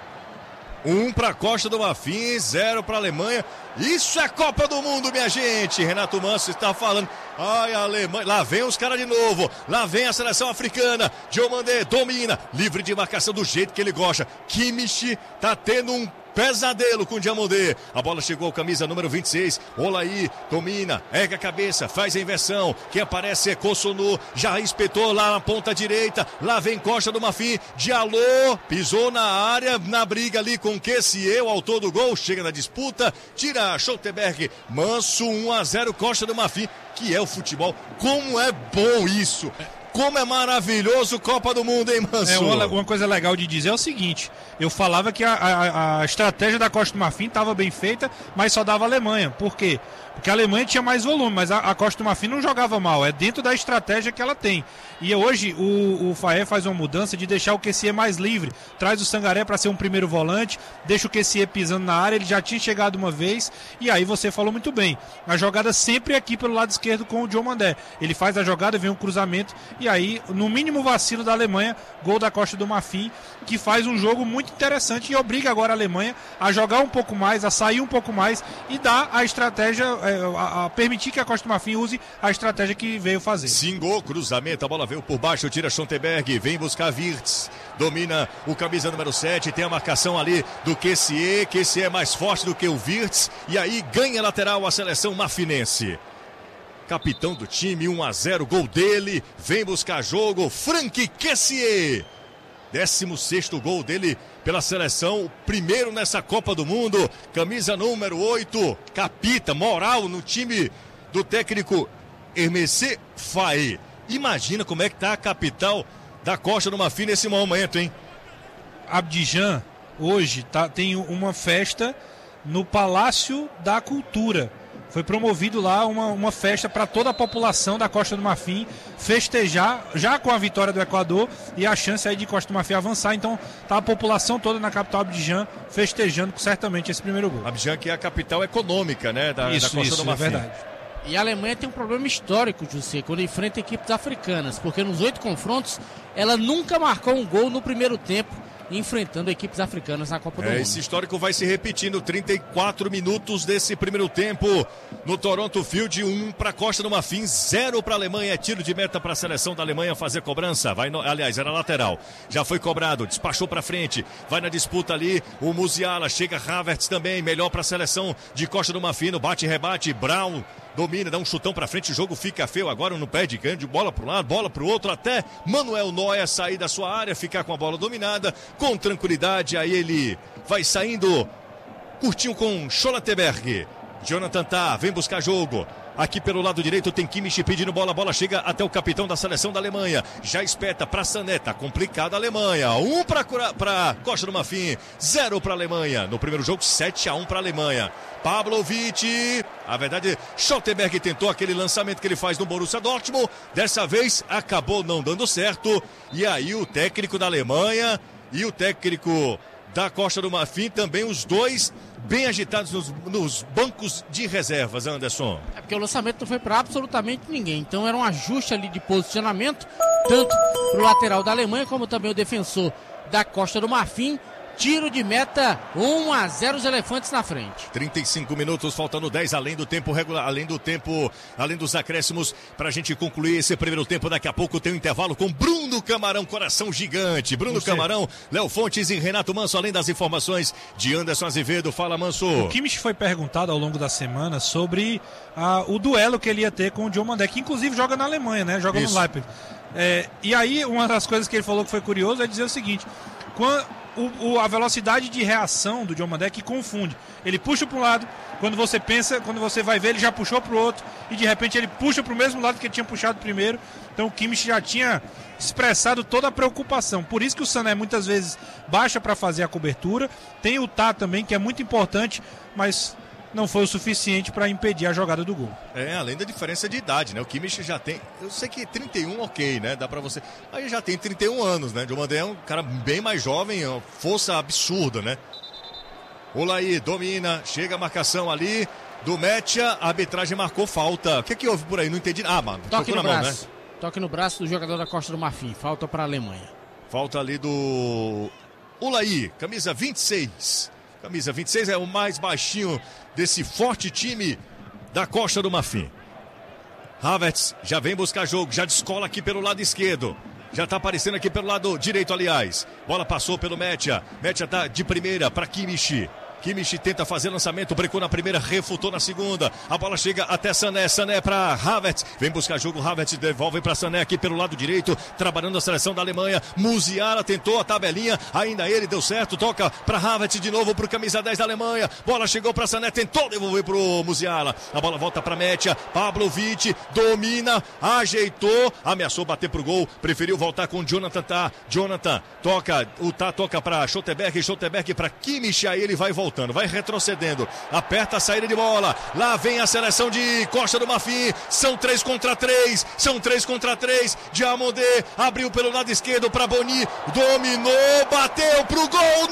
Um para a Costa do Marfim, zero para a Alemanha. Isso é Copa do Mundo, minha gente. Renato Manso está falando. Ai, a Alemanha. Lá vem os caras de novo. Lá vem a seleção africana. Diomandé domina. Livre de marcação do jeito que ele gosta. Kimmich tá tendo um pesadelo com o Diomandé. A bola chegou ao camisa número vinte e seis. Olaí domina, erga a cabeça, faz a inversão. Quem aparece é Kossonu. Já espetou lá na ponta direita. Lá vem Costa do Marfim. Diallo pisou na área, na briga ali com Q S E, o autor do gol. Chega na disputa, tira Schlotterbeck. Manso, um a zero, Costa do Marfim. Que é o futebol. Como é bom isso! Como é maravilhoso Copa do Mundo, hein, Manso? É, uma, uma coisa legal de dizer é o seguinte: eu falava que a, a, a estratégia da Costa do Marfim estava bem feita, mas só dava a Alemanha. Por quê? Porque a Alemanha tinha mais volume, mas a, a Costa do Marfim não jogava mal. É dentro da estratégia que ela tem. E hoje o, o Faé faz uma mudança de deixar o Q S E mais livre. Traz o Sangaré para ser um primeiro volante, deixa o Q S E pisando na área. Ele já tinha chegado uma vez. E aí você falou muito bem. A jogada sempre aqui pelo lado esquerdo com o Diomandé. Ele faz a jogada, vem um cruzamento. E aí, no mínimo vacilo da Alemanha, gol da Costa do Marfim, que faz um jogo muito interessante e obriga agora a Alemanha a jogar um pouco mais, a sair um pouco mais e dar a estratégia, a, a permitir que a Costa do Marfim use a estratégia que veio fazer. Singou, cruzamento, a bola veio por baixo, tira Schlotterbeck, vem buscar Wirtz, domina o camisa número sete, tem a marcação ali do Q S E, Q S E é mais forte do que o Wirtz, e aí ganha lateral a seleção marfinense. Capitão do time, um a zero, gol dele, vem buscar jogo, Franck Q S E. décimo sexto gol dele pela seleção, primeiro nessa Copa do Mundo, camisa número oito, capita, moral no time do técnico Hermesse Faé. Imagina como é que tá a capital da Costa do Marfim nesse momento, hein? Abidjan, hoje, tá, tem uma festa no Palácio da Cultura. Foi promovido lá uma, uma festa para toda a população da Costa do Marfim festejar, já com a vitória do Equador e a chance aí de Costa do Marfim avançar. Então tá a população toda na capital Abidjan festejando certamente esse primeiro gol. Abidjan, que é a capital econômica, né, da, isso, da Costa isso, do Marfim. É verdade. E a Alemanha tem um problema histórico, José, quando enfrenta equipes africanas, porque nos oito confrontos ela nunca marcou um gol no primeiro tempo. enfrentando equipes africanas na Copa do É, Mundo. esse histórico vai se repetindo, trinta e quatro minutos desse primeiro tempo no Toronto Field, um para Costa do Marfim, zero para a Alemanha, é tiro de meta para a seleção da Alemanha fazer cobrança, vai no, aliás, era lateral, já foi cobrado, despachou para frente, vai na disputa ali, o Musiala, chega Havertz também, melhor para a seleção de Costa do Marfim, no bate-rebate, Brown domina, dá um chutão pra frente, o jogo fica feio agora no pé de grande, bola pro lado, bola pro outro, até Manuel Neuer sair da sua área, ficar com a bola dominada, com tranquilidade, aí ele vai saindo, curtinho com Schollenberg, Jonathan Tah, vem buscar jogo, aqui pelo lado direito tem Kimmich pedindo bola, a bola chega até o capitão da seleção da Alemanha, já espeta pra Sané, tá complicada a Alemanha, um pra, pra Costa do Marfim, zero pra Alemanha, no primeiro jogo sete a um pra Alemanha. Pavlovic, a verdade, Schollenberg tentou aquele lançamento que ele faz no Borussia Dortmund, dessa vez acabou não dando certo, e aí o técnico da Alemanha e o técnico da Costa do Marfim, também os dois bem agitados nos, nos bancos de reservas, Anderson. É porque o lançamento não foi para absolutamente ninguém, então era um ajuste ali de posicionamento, tanto para o lateral da Alemanha, como também o defensor da Costa do Marfim. Tiro de meta, um a zero, os elefantes na frente. trinta e cinco minutos, faltando dez, além do tempo regular, além do tempo, além dos acréscimos, pra gente concluir esse primeiro tempo. Daqui a pouco tem um intervalo com Bruno Camarão, coração gigante. Bruno Você. Camarão, Léo Fontes e Renato Manso, além das informações de Anderson Azevedo. Fala, Manso. O Kimmich foi perguntado ao longo da semana sobre ah, o duelo que ele ia ter com o Diomandé, que inclusive joga na Alemanha, né? Joga Isso. no Leipzig. É, e aí, uma das coisas que ele falou que foi curioso é dizer o seguinte: quando O, o, a velocidade de reação do Diomandé que confunde. Ele puxa para um lado, quando você pensa, quando você vai ver, ele já puxou para o outro, e de repente ele puxa para o mesmo lado que ele tinha puxado primeiro. Então o Kimmich já tinha expressado toda a preocupação. Por isso que o Sané muitas vezes baixa para fazer a cobertura. Tem o Tah também, que é muito importante, mas não foi o suficiente para impedir a jogada do gol. É, além da diferença de idade, né? O Kimmich já tem, eu sei que trinta e um, ok, né? Dá pra você, aí já tem trinta e um anos, né? O Diomandé é um cara bem mais jovem, força absurda, né? Olaí domina, chega a marcação ali do Metia, a arbitragem marcou falta. O que é que houve por aí? Não entendi. Ah, mano, toque no na mão, braço. Né? Toque no braço do jogador da Costa do Marfim, falta para a Alemanha. Falta ali do Olaí, camisa vinte e seis. Camisa vinte e seis é o mais baixinho desse forte time da Costa do Marfim. Havertz já vem buscar jogo, já descola aqui pelo lado esquerdo. Já tá aparecendo aqui pelo lado direito, aliás. Bola passou pelo Metia. Metia tá de primeira para Kimmich. Kimmich tenta fazer lançamento, brecou na primeira, refutou na segunda. A bola chega até Sané, Sané para Havertz. Vem buscar jogo, Havertz devolve para Sané aqui pelo lado direito, trabalhando a seleção da Alemanha. Musiala tentou a tabelinha, ainda ele deu certo, toca para Havertz de novo pro camisa dez da Alemanha. Bola chegou para Sané, tentou devolver pro Musiala. A bola volta para Metia, Pavlovic domina, ajeitou, ameaçou bater pro gol, preferiu voltar com Jonathan Tah. Jonathan toca, o Tah toca para Schollenberg, Schollenberg para Kimmich, aí ele vai voltar. Vai retrocedendo, aperta a saída de bola, lá vem a seleção de Costa do Marfim, são três contra três, são três contra três, Diomandé abriu pelo lado esquerdo para Boni, dominou, bateu pro gol,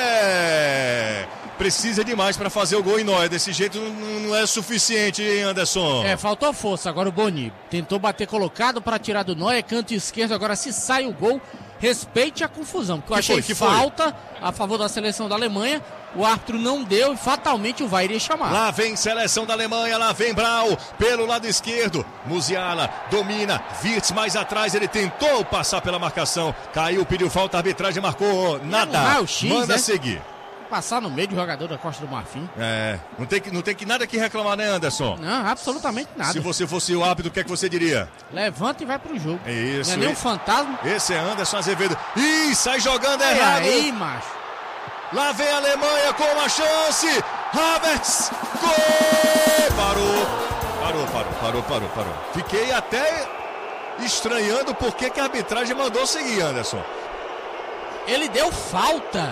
Neuer! Precisa demais para fazer o gol em Neuer, desse jeito não é suficiente, hein, Anderson? É, faltou força, agora o Boni tentou bater colocado para tirar do Neuer, canto esquerdo, agora se sai o gol, respeite a confusão, porque eu achei que falta a favor da seleção da Alemanha. O árbitro não deu e fatalmente o V A R iria chamar. Lá vem seleção da Alemanha, lá vem Brau pelo lado esquerdo. Musiala domina, Wirtz mais atrás, ele tentou passar pela marcação. Caiu, pediu falta, a arbitragem marcou nada. É um X, manda né? seguir. Passar no meio do jogador da Costa do Marfim. É, não tem, que, não tem que nada que reclamar, né, Anderson? Não, absolutamente nada. Se você fosse o árbitro, o que é que você diria? Levanta e vai pro jogo. É isso. Não é nem um fantasma. Esse é Anderson Azevedo. Ih, sai jogando é errado. Aí, macho. Lá vem a Alemanha com uma chance. Havertz, gol! Parou, parou, parou, parou, parou, parou. Fiquei até estranhando por que que a arbitragem mandou seguir, Anderson. Ele deu falta.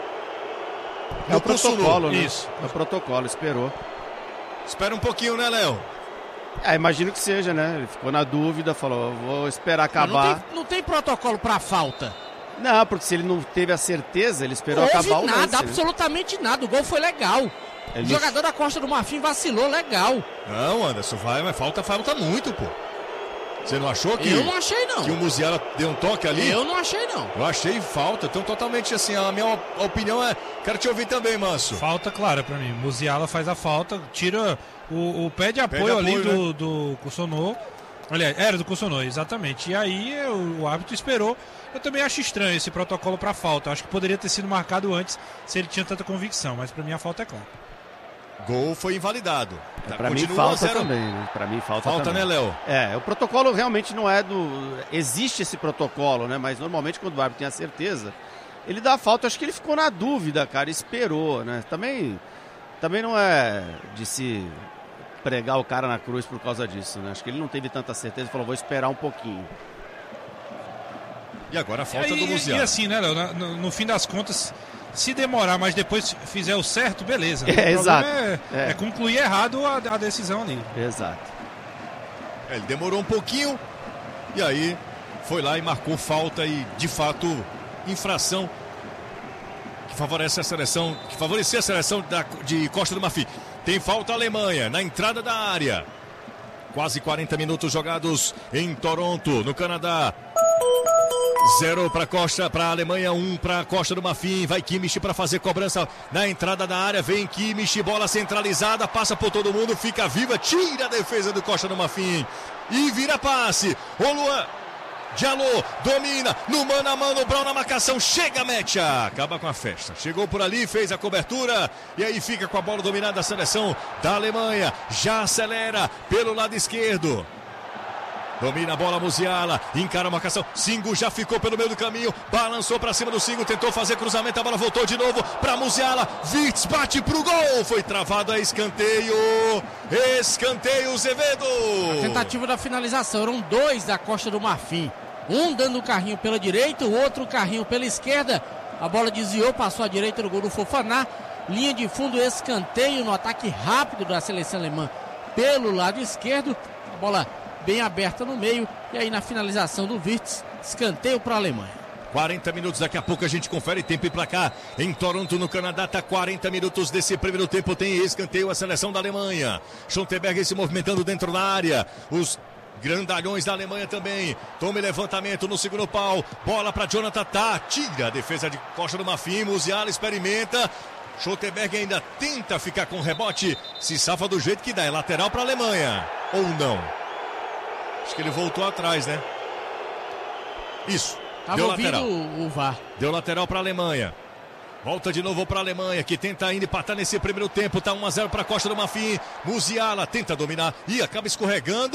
É o protocolo, né? Isso. É o protocolo, esperou. Espera um pouquinho, né, Léo? É, imagino que seja, né? Ele ficou na dúvida, falou, vou esperar acabar. Não tem, não tem protocolo pra falta. Não, porque se ele não teve a certeza, ele esperou não acabar o nada, lance. absolutamente né? nada. O gol foi legal. Ele o jogador da Costa do Marfim vacilou legal. Não, Anderson, vai, mas falta, falta muito, pô. Você não achou que... Eu não achei, não. Que o Musiala deu um toque ali? Eu não achei, não. Eu achei falta. Então, totalmente assim, a minha opinião é... Quero te ouvir também, Manso. Falta clara pra mim. Musiala faz a falta, tira o, o pé de apoio, pé de apoio ali né? do, do Kussonô. Aliás, era do Kussonô, exatamente. E aí o, o árbitro esperou. Eu também acho estranho esse protocolo pra falta. Eu acho que poderia ter sido marcado antes se ele tinha tanta convicção. Mas pra mim a falta é clara. Gol foi invalidado. Tá, pra mim falta também, né? Pra mim falta Falta, também. né, Léo? É, o protocolo realmente não é do... Existe esse protocolo, né? Mas normalmente quando o árbitro tem a certeza, ele dá a falta. Acho que ele ficou na dúvida, cara, esperou, né? Também, também não é de se pregar o cara na cruz por causa disso, né? Acho que ele não teve tanta certeza e falou, vou esperar um pouquinho. E agora a falta e, do Musiala. E assim, né, Léo? No, no fim das contas... Se demorar, mas depois fizer o certo, beleza. É, o exato. É, é. é concluir errado a, a decisão ali. Exato. É, ele demorou um pouquinho e aí foi lá e marcou falta e, de fato, infração que favorece a seleção, que favorecia a seleção da, de Costa do Marfim. Tem falta a Alemanha na entrada da área. Quase quarenta minutos jogados em Toronto, no Canadá. Zero para Costa, para a Alemanha, um para Costa do Marfim. Vai Kimmich para fazer cobrança na entrada da área. Vem Kimmich, bola centralizada, passa por todo mundo, fica viva, tira a defesa do Costa do Marfim e vira passe. O Luan Diallo domina no mano a mano, Brown na marcação, chega a Mecha, acaba com a festa. Chegou por ali, fez a cobertura e aí fica com a bola dominada a seleção da Alemanha. Já acelera pelo lado esquerdo. Domina a bola, Musiala, encara a marcação, Singo já ficou pelo meio do caminho, balançou pra cima do Singo, tentou fazer cruzamento, a bola voltou de novo pra Musiala, Wirtz bate pro gol, foi travado a escanteio, escanteio Zevedo. A tentativa da finalização, eram dois da Costa do Marfim, um dando o carrinho pela direita, o outro carrinho pela esquerda, a bola desviou, passou à direita no gol do Fofaná, linha de fundo, escanteio no ataque rápido da seleção alemã pelo lado esquerdo, a bola bem aberta no meio, e aí na finalização do Wirtz, escanteio para a Alemanha. quarenta minutos, daqui a pouco a gente confere tempo e placar em Toronto, no Canadá. Tá quarenta minutos desse primeiro tempo, tem escanteio a seleção da Alemanha. Schontenberg se movimentando dentro da área, os grandalhões da Alemanha também. Tome levantamento no segundo pau, bola para Jonathan Tah, tira a defesa de Costa do Marfim, Musiala experimenta. Schontenberg ainda tenta ficar com rebote, se safa do jeito que dá, é lateral para a Alemanha, ou não? Acho que ele voltou atrás, né? Isso. Tava deu ouvindo lateral. O, o V A R. Deu lateral para a Alemanha. Volta de novo para a Alemanha, que tenta ainda empatar nesse primeiro tempo. Tá um a zero para Costa do Marfim. Musiala tenta dominar e acaba escorregando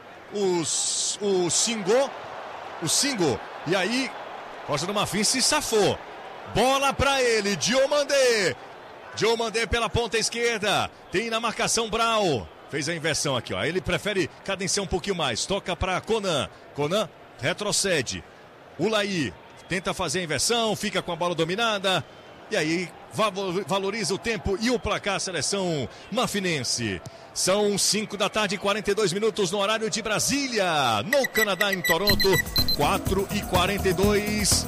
os, o Singo. O Singo. E aí, Costa do Marfim se safou. Bola para ele, Diomandé. Diomandé pela ponta esquerda. Tem na marcação Brown. Fez a inversão aqui, ó. Ele prefere cadenciar um pouquinho mais. Toca para Conan. Conan retrocede. Ulaí tenta fazer a inversão, fica com a bola dominada. E aí valoriza o tempo e o placar a seleção marfinense. São cinco da tarde, quarenta e dois minutos no horário de Brasília. No Canadá, em Toronto, quatro e quarenta e dois.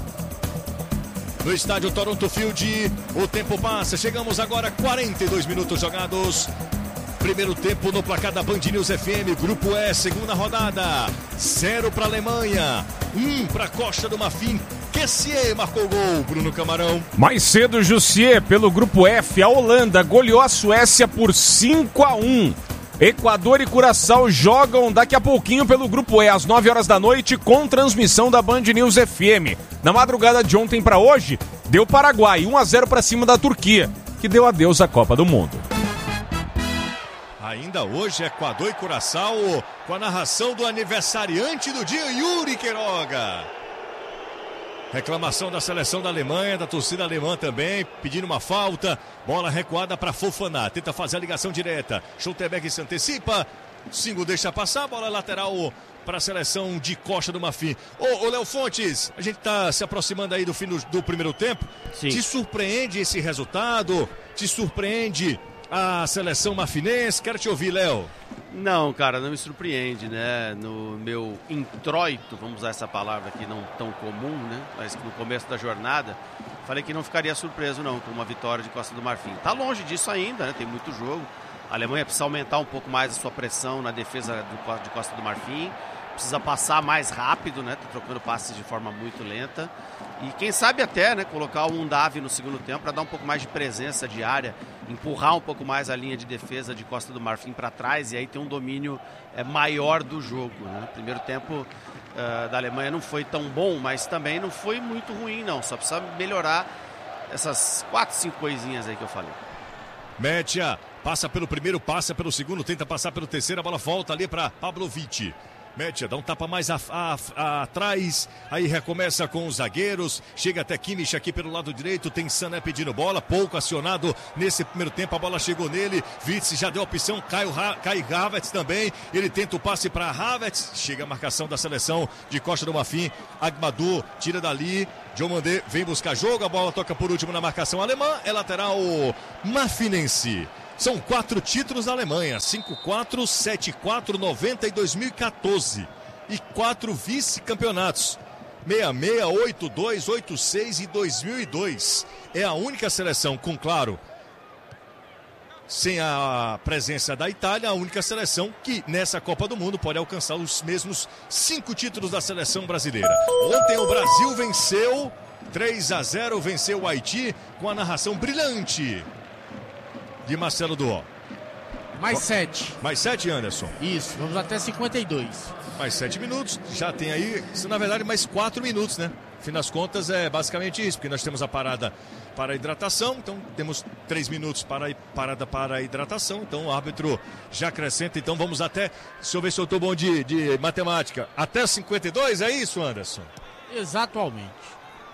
No estádio Toronto Field, o tempo passa. Chegamos agora a quarenta e dois minutos jogados. Primeiro tempo no placar da Band News F M, Grupo E, segunda rodada. Zero para a Alemanha, um para Costa do Marfim. Kessié marcou o gol, Bruno Camarão. Mais cedo, Jussier, pelo Grupo F, a Holanda goleou a Suécia por cinco a um. Equador e Curaçao jogam daqui a pouquinho pelo Grupo E, às nove horas da noite, com transmissão da Band News F M. Na madrugada de ontem para hoje, deu Paraguai, um a zero para cima da Turquia, que deu adeus à Copa do Mundo. Ainda hoje, Equador e Curaçao, com a narração do aniversariante do dia, Yuri Queiroga. Reclamação da seleção da Alemanha, da torcida alemã também, pedindo uma falta. Bola recuada para Fofaná, tenta fazer a ligação direta. Schontenberg se antecipa, Singo deixa passar, bola lateral para a seleção de Costa do Marfim. Ô, ô Léo Fontes, a gente está se aproximando aí do fim do, do primeiro tempo. Sim. Te surpreende esse resultado? Te surpreende a seleção marfinense? Quero te ouvir, Léo. Não, cara, não me surpreende, né? No meu introito, vamos usar essa palavra aqui não tão comum, né? Mas no começo da jornada, falei que não ficaria surpreso não com uma vitória de Costa do Marfim. Tá longe disso ainda, né? Tem muito jogo. A Alemanha precisa aumentar um pouco mais a sua pressão na defesa do, de Costa do Marfim. precisa passar mais rápido, né? Tá trocando passes de forma muito lenta. E quem sabe até, né, colocar o Undav no segundo tempo para dar um pouco mais de presença de área, empurrar um pouco mais a linha de defesa de Costa do Marfim para trás e aí ter um domínio é, maior do jogo, né? O primeiro tempo uh, da Alemanha não foi tão bom, mas também não foi muito ruim, não. Só precisa melhorar essas quatro, cinco coisinhas aí que eu falei. Média passa pelo primeiro, passa pelo segundo, tenta passar pelo terceiro, a bola volta ali para Pavlovic. Média dá um tapa mais a, a, a, atrás, aí recomeça com os zagueiros, chega até Kimmich aqui pelo lado direito, tem Sané pedindo bola, pouco acionado nesse primeiro tempo, a bola chegou nele, Witz já deu a opção, Kai, Kai Havertz também, ele tenta o passe para Havertz, chega a marcação da seleção de Costa do Marfim, Agbadou tira dali, Diomandé vem buscar jogo, a bola toca por último na marcação alemã, é lateral marfinense. São quatro títulos da Alemanha, cinco quatro, sete quatro, noventa e dois mil e quatorze. E quatro vice-campeonatos, sessenta e seis, oitenta e dois, oitenta e seis e dois mil e dois. É a única seleção, com claro, sem a presença da Itália, a única seleção que nessa Copa do Mundo pode alcançar os mesmos cinco títulos da seleção brasileira. Ontem o Brasil venceu três a zero, venceu o Haiti com a narração brilhante de Marcelo Duó. Mais sete. Mais sete, Anderson. Isso, vamos até cinquenta e dois. Mais sete minutos, já tem aí, na verdade, mais quatro minutos, né? Fim das contas é basicamente isso, porque nós temos a parada para a hidratação, então temos três minutos para a parada para a hidratação, então o árbitro já acrescenta, então vamos até, deixa eu ver se eu estou bom de, de matemática, até cinquenta e dois, é isso, Anderson? Exatamente.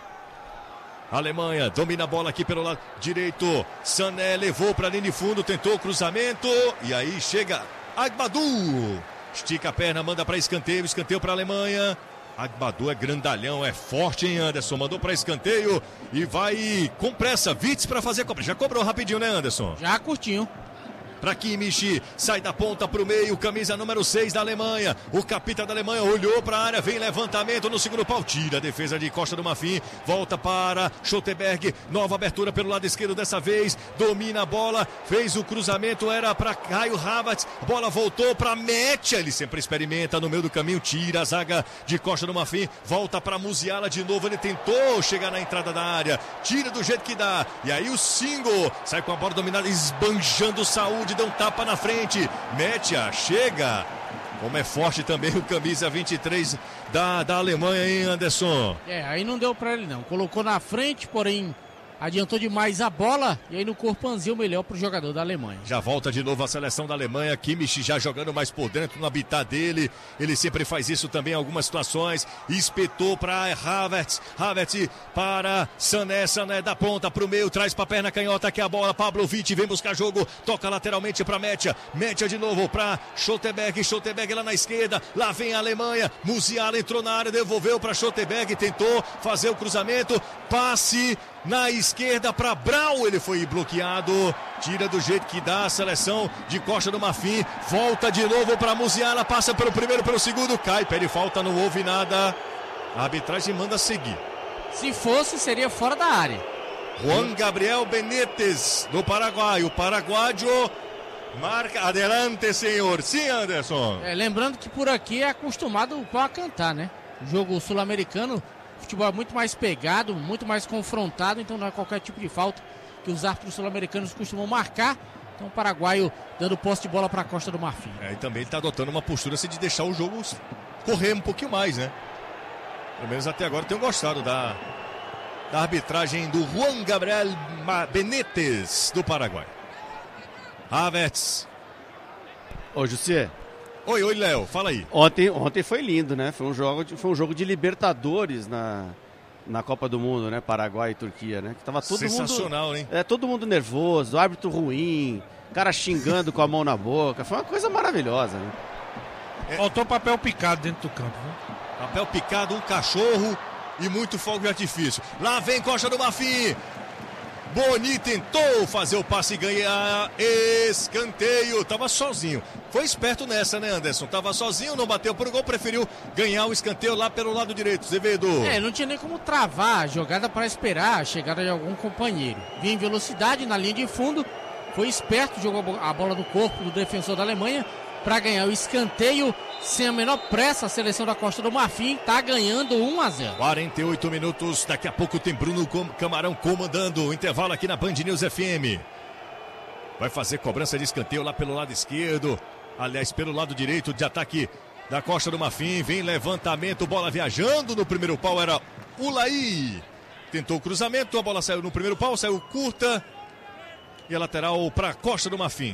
A Alemanha domina a bola aqui pelo lado direito. Sané levou para a linha de fundo, tentou o cruzamento. E aí chega Agbadou. Estica a perna, manda para escanteio. Escanteio para a Alemanha. Agbadou é grandalhão, é forte, hein, Anderson? Mandou para escanteio e vai com pressa. Witz para fazer a cobra. Já cobrou rapidinho, né, Anderson? Já curtinho. Para Kimmich, sai da ponta para o meio, camisa número seis da Alemanha, o capitão da Alemanha olhou para a área, vem levantamento no segundo pau, tira a defesa de Costa do Marfim, volta para Schlotterberg, nova abertura pelo lado esquerdo dessa vez, domina a bola, fez o cruzamento, era para Kai Havertz, bola voltou para Métia, ele sempre experimenta no meio do caminho, tira a zaga de Costa do Marfim, volta para Musiala de novo, ele tentou chegar na entrada da área, tira do jeito que dá, e aí o Singo sai com a bola dominada, esbanjando Saúde, dá um tapa na frente, Métia chega, como é forte também o camisa vinte e três da, da Alemanha, hein, Anderson? É, aí não deu pra ele não, colocou na frente, porém adiantou demais a bola e aí no corpanzinho melhor pro jogador da Alemanha. Já volta de novo a seleção da Alemanha, Kimmich já jogando mais por dentro no habitat dele, ele sempre faz isso também em algumas situações, espetou para Havertz, Havertz para Sané, Sané da ponta pro meio, traz pra perna canhota aqui a bola, Pavlovic vem buscar jogo, toca lateralmente para Métia, Métia de novo para Schlotterberg, Schlotterberg lá na esquerda, lá vem a Alemanha, Musiala entrou na área, devolveu para Schlotterberg, tentou fazer o cruzamento, passe na esquerda para Brau, ele foi bloqueado, tira do jeito que dá a seleção de Costa do Marfim, volta de novo para Musiala, passa pelo primeiro, pelo segundo, cai, pede falta, não houve nada, a arbitragem manda seguir. Se fosse, seria fora da área. Juan Gabriel Benítez, do Paraguai, o paraguaio marca, adelante senhor, sim Anderson. É, lembrando que por aqui é acostumado a cantar, né? O jogo sul-americano, futebol é muito mais pegado, muito mais confrontado, então não é qualquer tipo de falta que os árbitros sul-americanos costumam marcar. Então o paraguaio dando posse de bola para a Costa do Marfim. É, e também ele está adotando uma postura assim, de deixar o jogo correr um pouquinho mais, né? Pelo menos até agora tenho gostado da, da arbitragem do Juan Gabriel Benítez do Paraguai. Havertz. Ô, José. Oi, oi, Léo, fala aí. Ontem, ontem foi lindo, né? Foi um jogo de, foi um jogo de Libertadores na, na Copa do Mundo, né? Paraguai e Turquia, né? Que tava todo Sensacional, mundo, hein? É, todo mundo nervoso, árbitro ruim, cara xingando com a mão na boca. Foi uma coisa maravilhosa, né? É. Faltou papel picado dentro do campo, né? Papel picado, um cachorro e muito fogo de artifício. Lá vem Costa do Marfim. Boni tentou fazer o passe e ganhar escanteio, tava sozinho, foi esperto nessa, né, Anderson? Tava sozinho, não bateu por gol, preferiu ganhar o escanteio lá pelo lado direito, Zevedo. É, não tinha nem como travar a jogada para esperar a chegada de algum companheiro, vinha em velocidade na linha de fundo, foi esperto, jogou a bola no corpo do defensor da Alemanha para ganhar o escanteio. Sem a menor pressa, a seleção da Costa do Marfim está ganhando um a zero. quarenta e oito minutos, daqui a pouco tem Bruno Camarão comandando o intervalo aqui na Band News F M. Vai fazer cobrança de escanteio lá pelo lado esquerdo, aliás, pelo lado direito de ataque da Costa do Marfim. Vem levantamento, bola viajando no primeiro pau, era Ulaí. Tentou o cruzamento, a bola saiu no primeiro pau, saiu curta. E a lateral para a Costa do Marfim.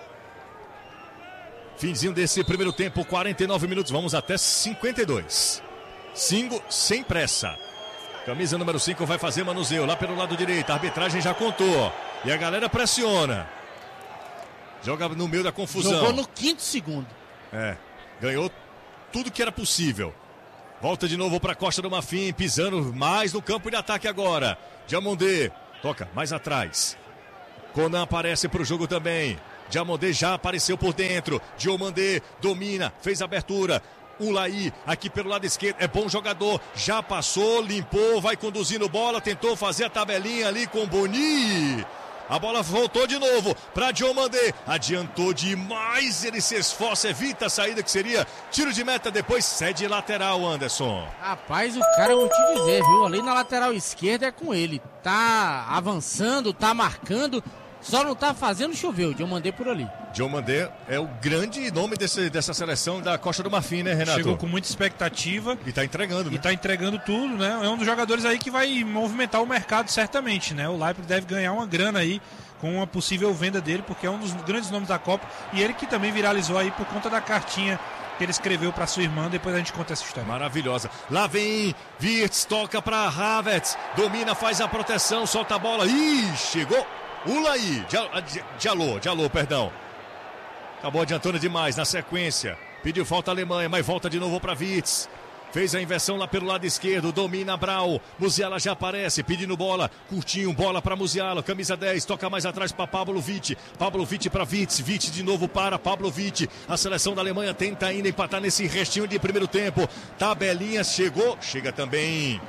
Finzinho desse primeiro tempo, quarenta e nove minutos, vamos até cinquenta e dois. Cinco, sem pressa. Camisa número cinco vai fazer manuseio lá pelo lado direito, a arbitragem já contou. E a galera pressiona. Joga no meio da confusão. Jogou no quinto segundo. É, ganhou tudo que era possível. Volta de novo para a Costa do Marfim, pisando mais no campo de ataque agora. Diamondé, toca mais atrás. Conan aparece para o jogo também. Diamondé já apareceu por dentro. Diomandé domina, fez abertura. Ulaí aqui pelo lado esquerdo, é bom jogador, já passou, limpou, vai conduzindo bola, tentou fazer a tabelinha ali com o Boni. A bola voltou de novo para Diomandé, adiantou demais, ele se esforça, evita a saída que seria tiro de meta, depois cede lateral, Anderson. Rapaz, o cara, eu vou te dizer, viu, ali na lateral esquerda é com ele, tá avançando, tá marcando, só não tá fazendo chover, o Diomandé por ali. Diomandé é o grande nome desse, dessa seleção da Costa do Marfim, né, Renato? Chegou com muita expectativa. E tá entregando, né? E tá entregando tudo, né? É um dos jogadores aí que vai movimentar o mercado certamente, né? O Leipzig deve ganhar uma grana aí com uma possível venda dele, porque é um dos grandes nomes da Copa. E ele que também viralizou aí por conta da cartinha que ele escreveu para sua irmã, depois a gente conta essa história. Maravilhosa. Lá vem Wirtz, toca para Havertz, domina, faz a proteção, solta a bola. Ih, chegou Ulaí, Diallo, Diallo, perdão. Acabou adiantando demais na sequência. Pediu falta a Alemanha, mas volta de novo para Wirtz. Fez a inversão lá pelo lado esquerdo, domina Brau. Musiala já aparece, pedindo bola. Curtinho, bola para Musiala, camisa dez. Toca mais atrás para Pavlovic. Pavlovic para Wirtz. Wirtz de novo para Pavlovic. A seleção da Alemanha tenta ainda empatar nesse restinho de primeiro tempo. Tabelinha chegou, chega também.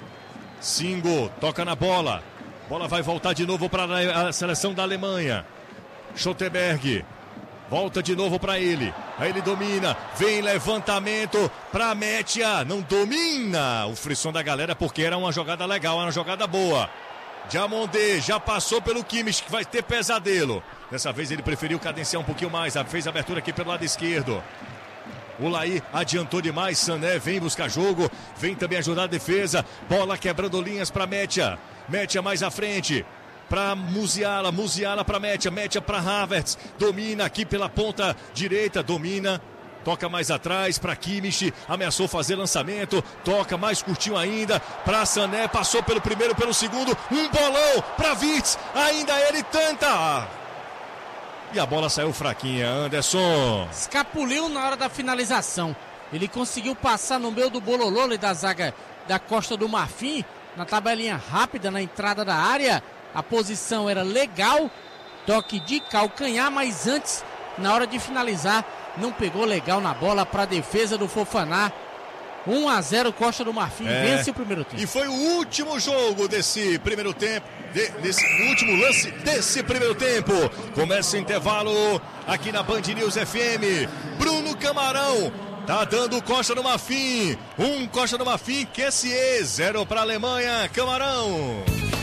Singo, toca na bola. Bola vai voltar de novo para a seleção da Alemanha. Schotterberg. Volta de novo para ele. Aí ele domina. Vem levantamento para Metia. Não domina. O frisson da galera porque era uma jogada legal, era uma jogada boa. Diamondé já passou pelo Kimmich, que vai ter pesadelo. Dessa vez ele preferiu cadenciar um pouquinho mais. Fez a abertura aqui pelo lado esquerdo. Ulaí adiantou demais. Sané vem buscar jogo. Vem também ajudar a defesa. Bola quebrando linhas para Metia. Metia mais à frente. Para Musiala, Musiala para Metia, Metia para Havertz, domina aqui pela ponta direita, domina, toca mais atrás para Kimmich, ameaçou fazer lançamento, toca mais curtinho ainda para Sané, passou pelo primeiro, pelo segundo, um bolão para Wirtz, ainda ele tenta, e a bola saiu fraquinha, Anderson. Escapuliu na hora da finalização, ele conseguiu passar no meio do bololô da zaga da Costa do Marfim, na tabelinha rápida, na entrada da área. A posição era legal, toque de calcanhar, mas antes, na hora de finalizar, não pegou legal na bola para a defesa do Fofaná. um a zero, Costa do Marfim é, vence o primeiro tempo. E foi o último jogo desse primeiro tempo, de, desse último lance desse primeiro tempo. Começa o intervalo aqui na Band News F M. Bruno Camarão tá dando Costa do Marfim. Um Costa do Marfim, Q S E, zero para a Alemanha. Camarão.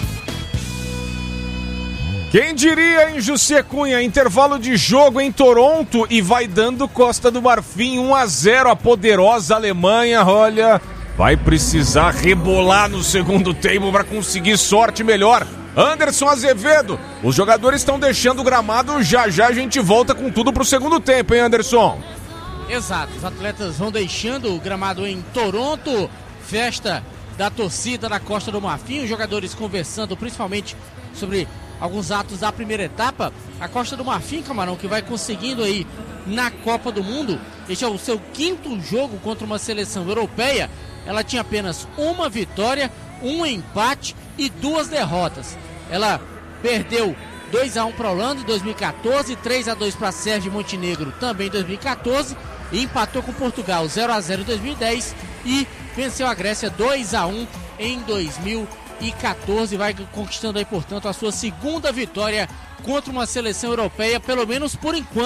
Quem diria, hein, José Cunha? Intervalo de jogo em Toronto e vai dando Costa do Marfim um a zero. A poderosa Alemanha, olha, vai precisar rebolar no segundo tempo para conseguir sorte melhor. Anderson Azevedo, os jogadores estão deixando o gramado, já já a gente volta com tudo pro segundo tempo, hein, Anderson? Exato, os atletas vão deixando o gramado em Toronto, festa da torcida da Costa do Marfim, os jogadores conversando principalmente sobre alguns atos da primeira etapa. A Costa do Marfim, Camarão, que vai conseguindo aí na Copa do Mundo, este é o seu quinto jogo contra uma seleção europeia. Ela tinha apenas uma vitória, um empate e duas derrotas. Ela perdeu dois a um para a Holanda em dois mil e catorze, três a dois para a Sérvia e Montenegro também em dois mil e catorze, e empatou com Portugal zero a zero em dois mil e dez e venceu a Grécia dois a um em dois mil e catorze, vai conquistando aí, portanto, a sua segunda vitória contra uma seleção europeia, pelo menos por enquanto,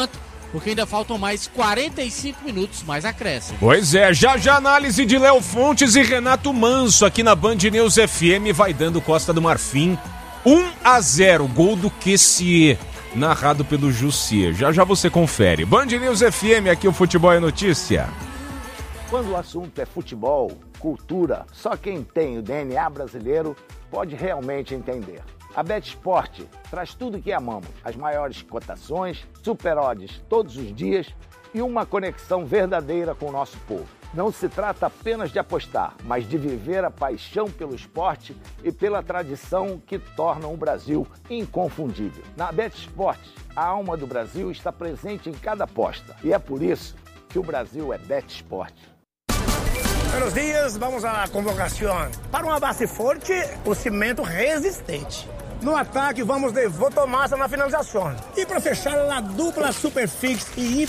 porque ainda faltam mais quarenta e cinco minutos, mais acréscimo. Pois é, já já análise de Léo Fontes e Renato Manso aqui na Band News F M, vai dando Costa do Marfim um a zero, gol do Kessier, narrado pelo Jussier. Já já você confere. Band News F M, aqui o Futebol é Notícia. Quando o assunto é futebol, cultura, só quem tem o D N A brasileiro pode realmente entender. A BetSport traz tudo o que amamos, as maiores cotações, super odds todos os dias e uma conexão verdadeira com o nosso povo. Não se trata apenas de apostar, mas de viver a paixão pelo esporte e pela tradição que tornam o Brasil inconfundível. Na BetSport, a alma do Brasil está presente em cada aposta e é por isso que o Brasil é BetSport. Buenos dias, vamos à convocação. Para uma base forte, o cimento resistente. No ataque, vamos de Votomassa na finalização. E para fechar, a dupla Superfix e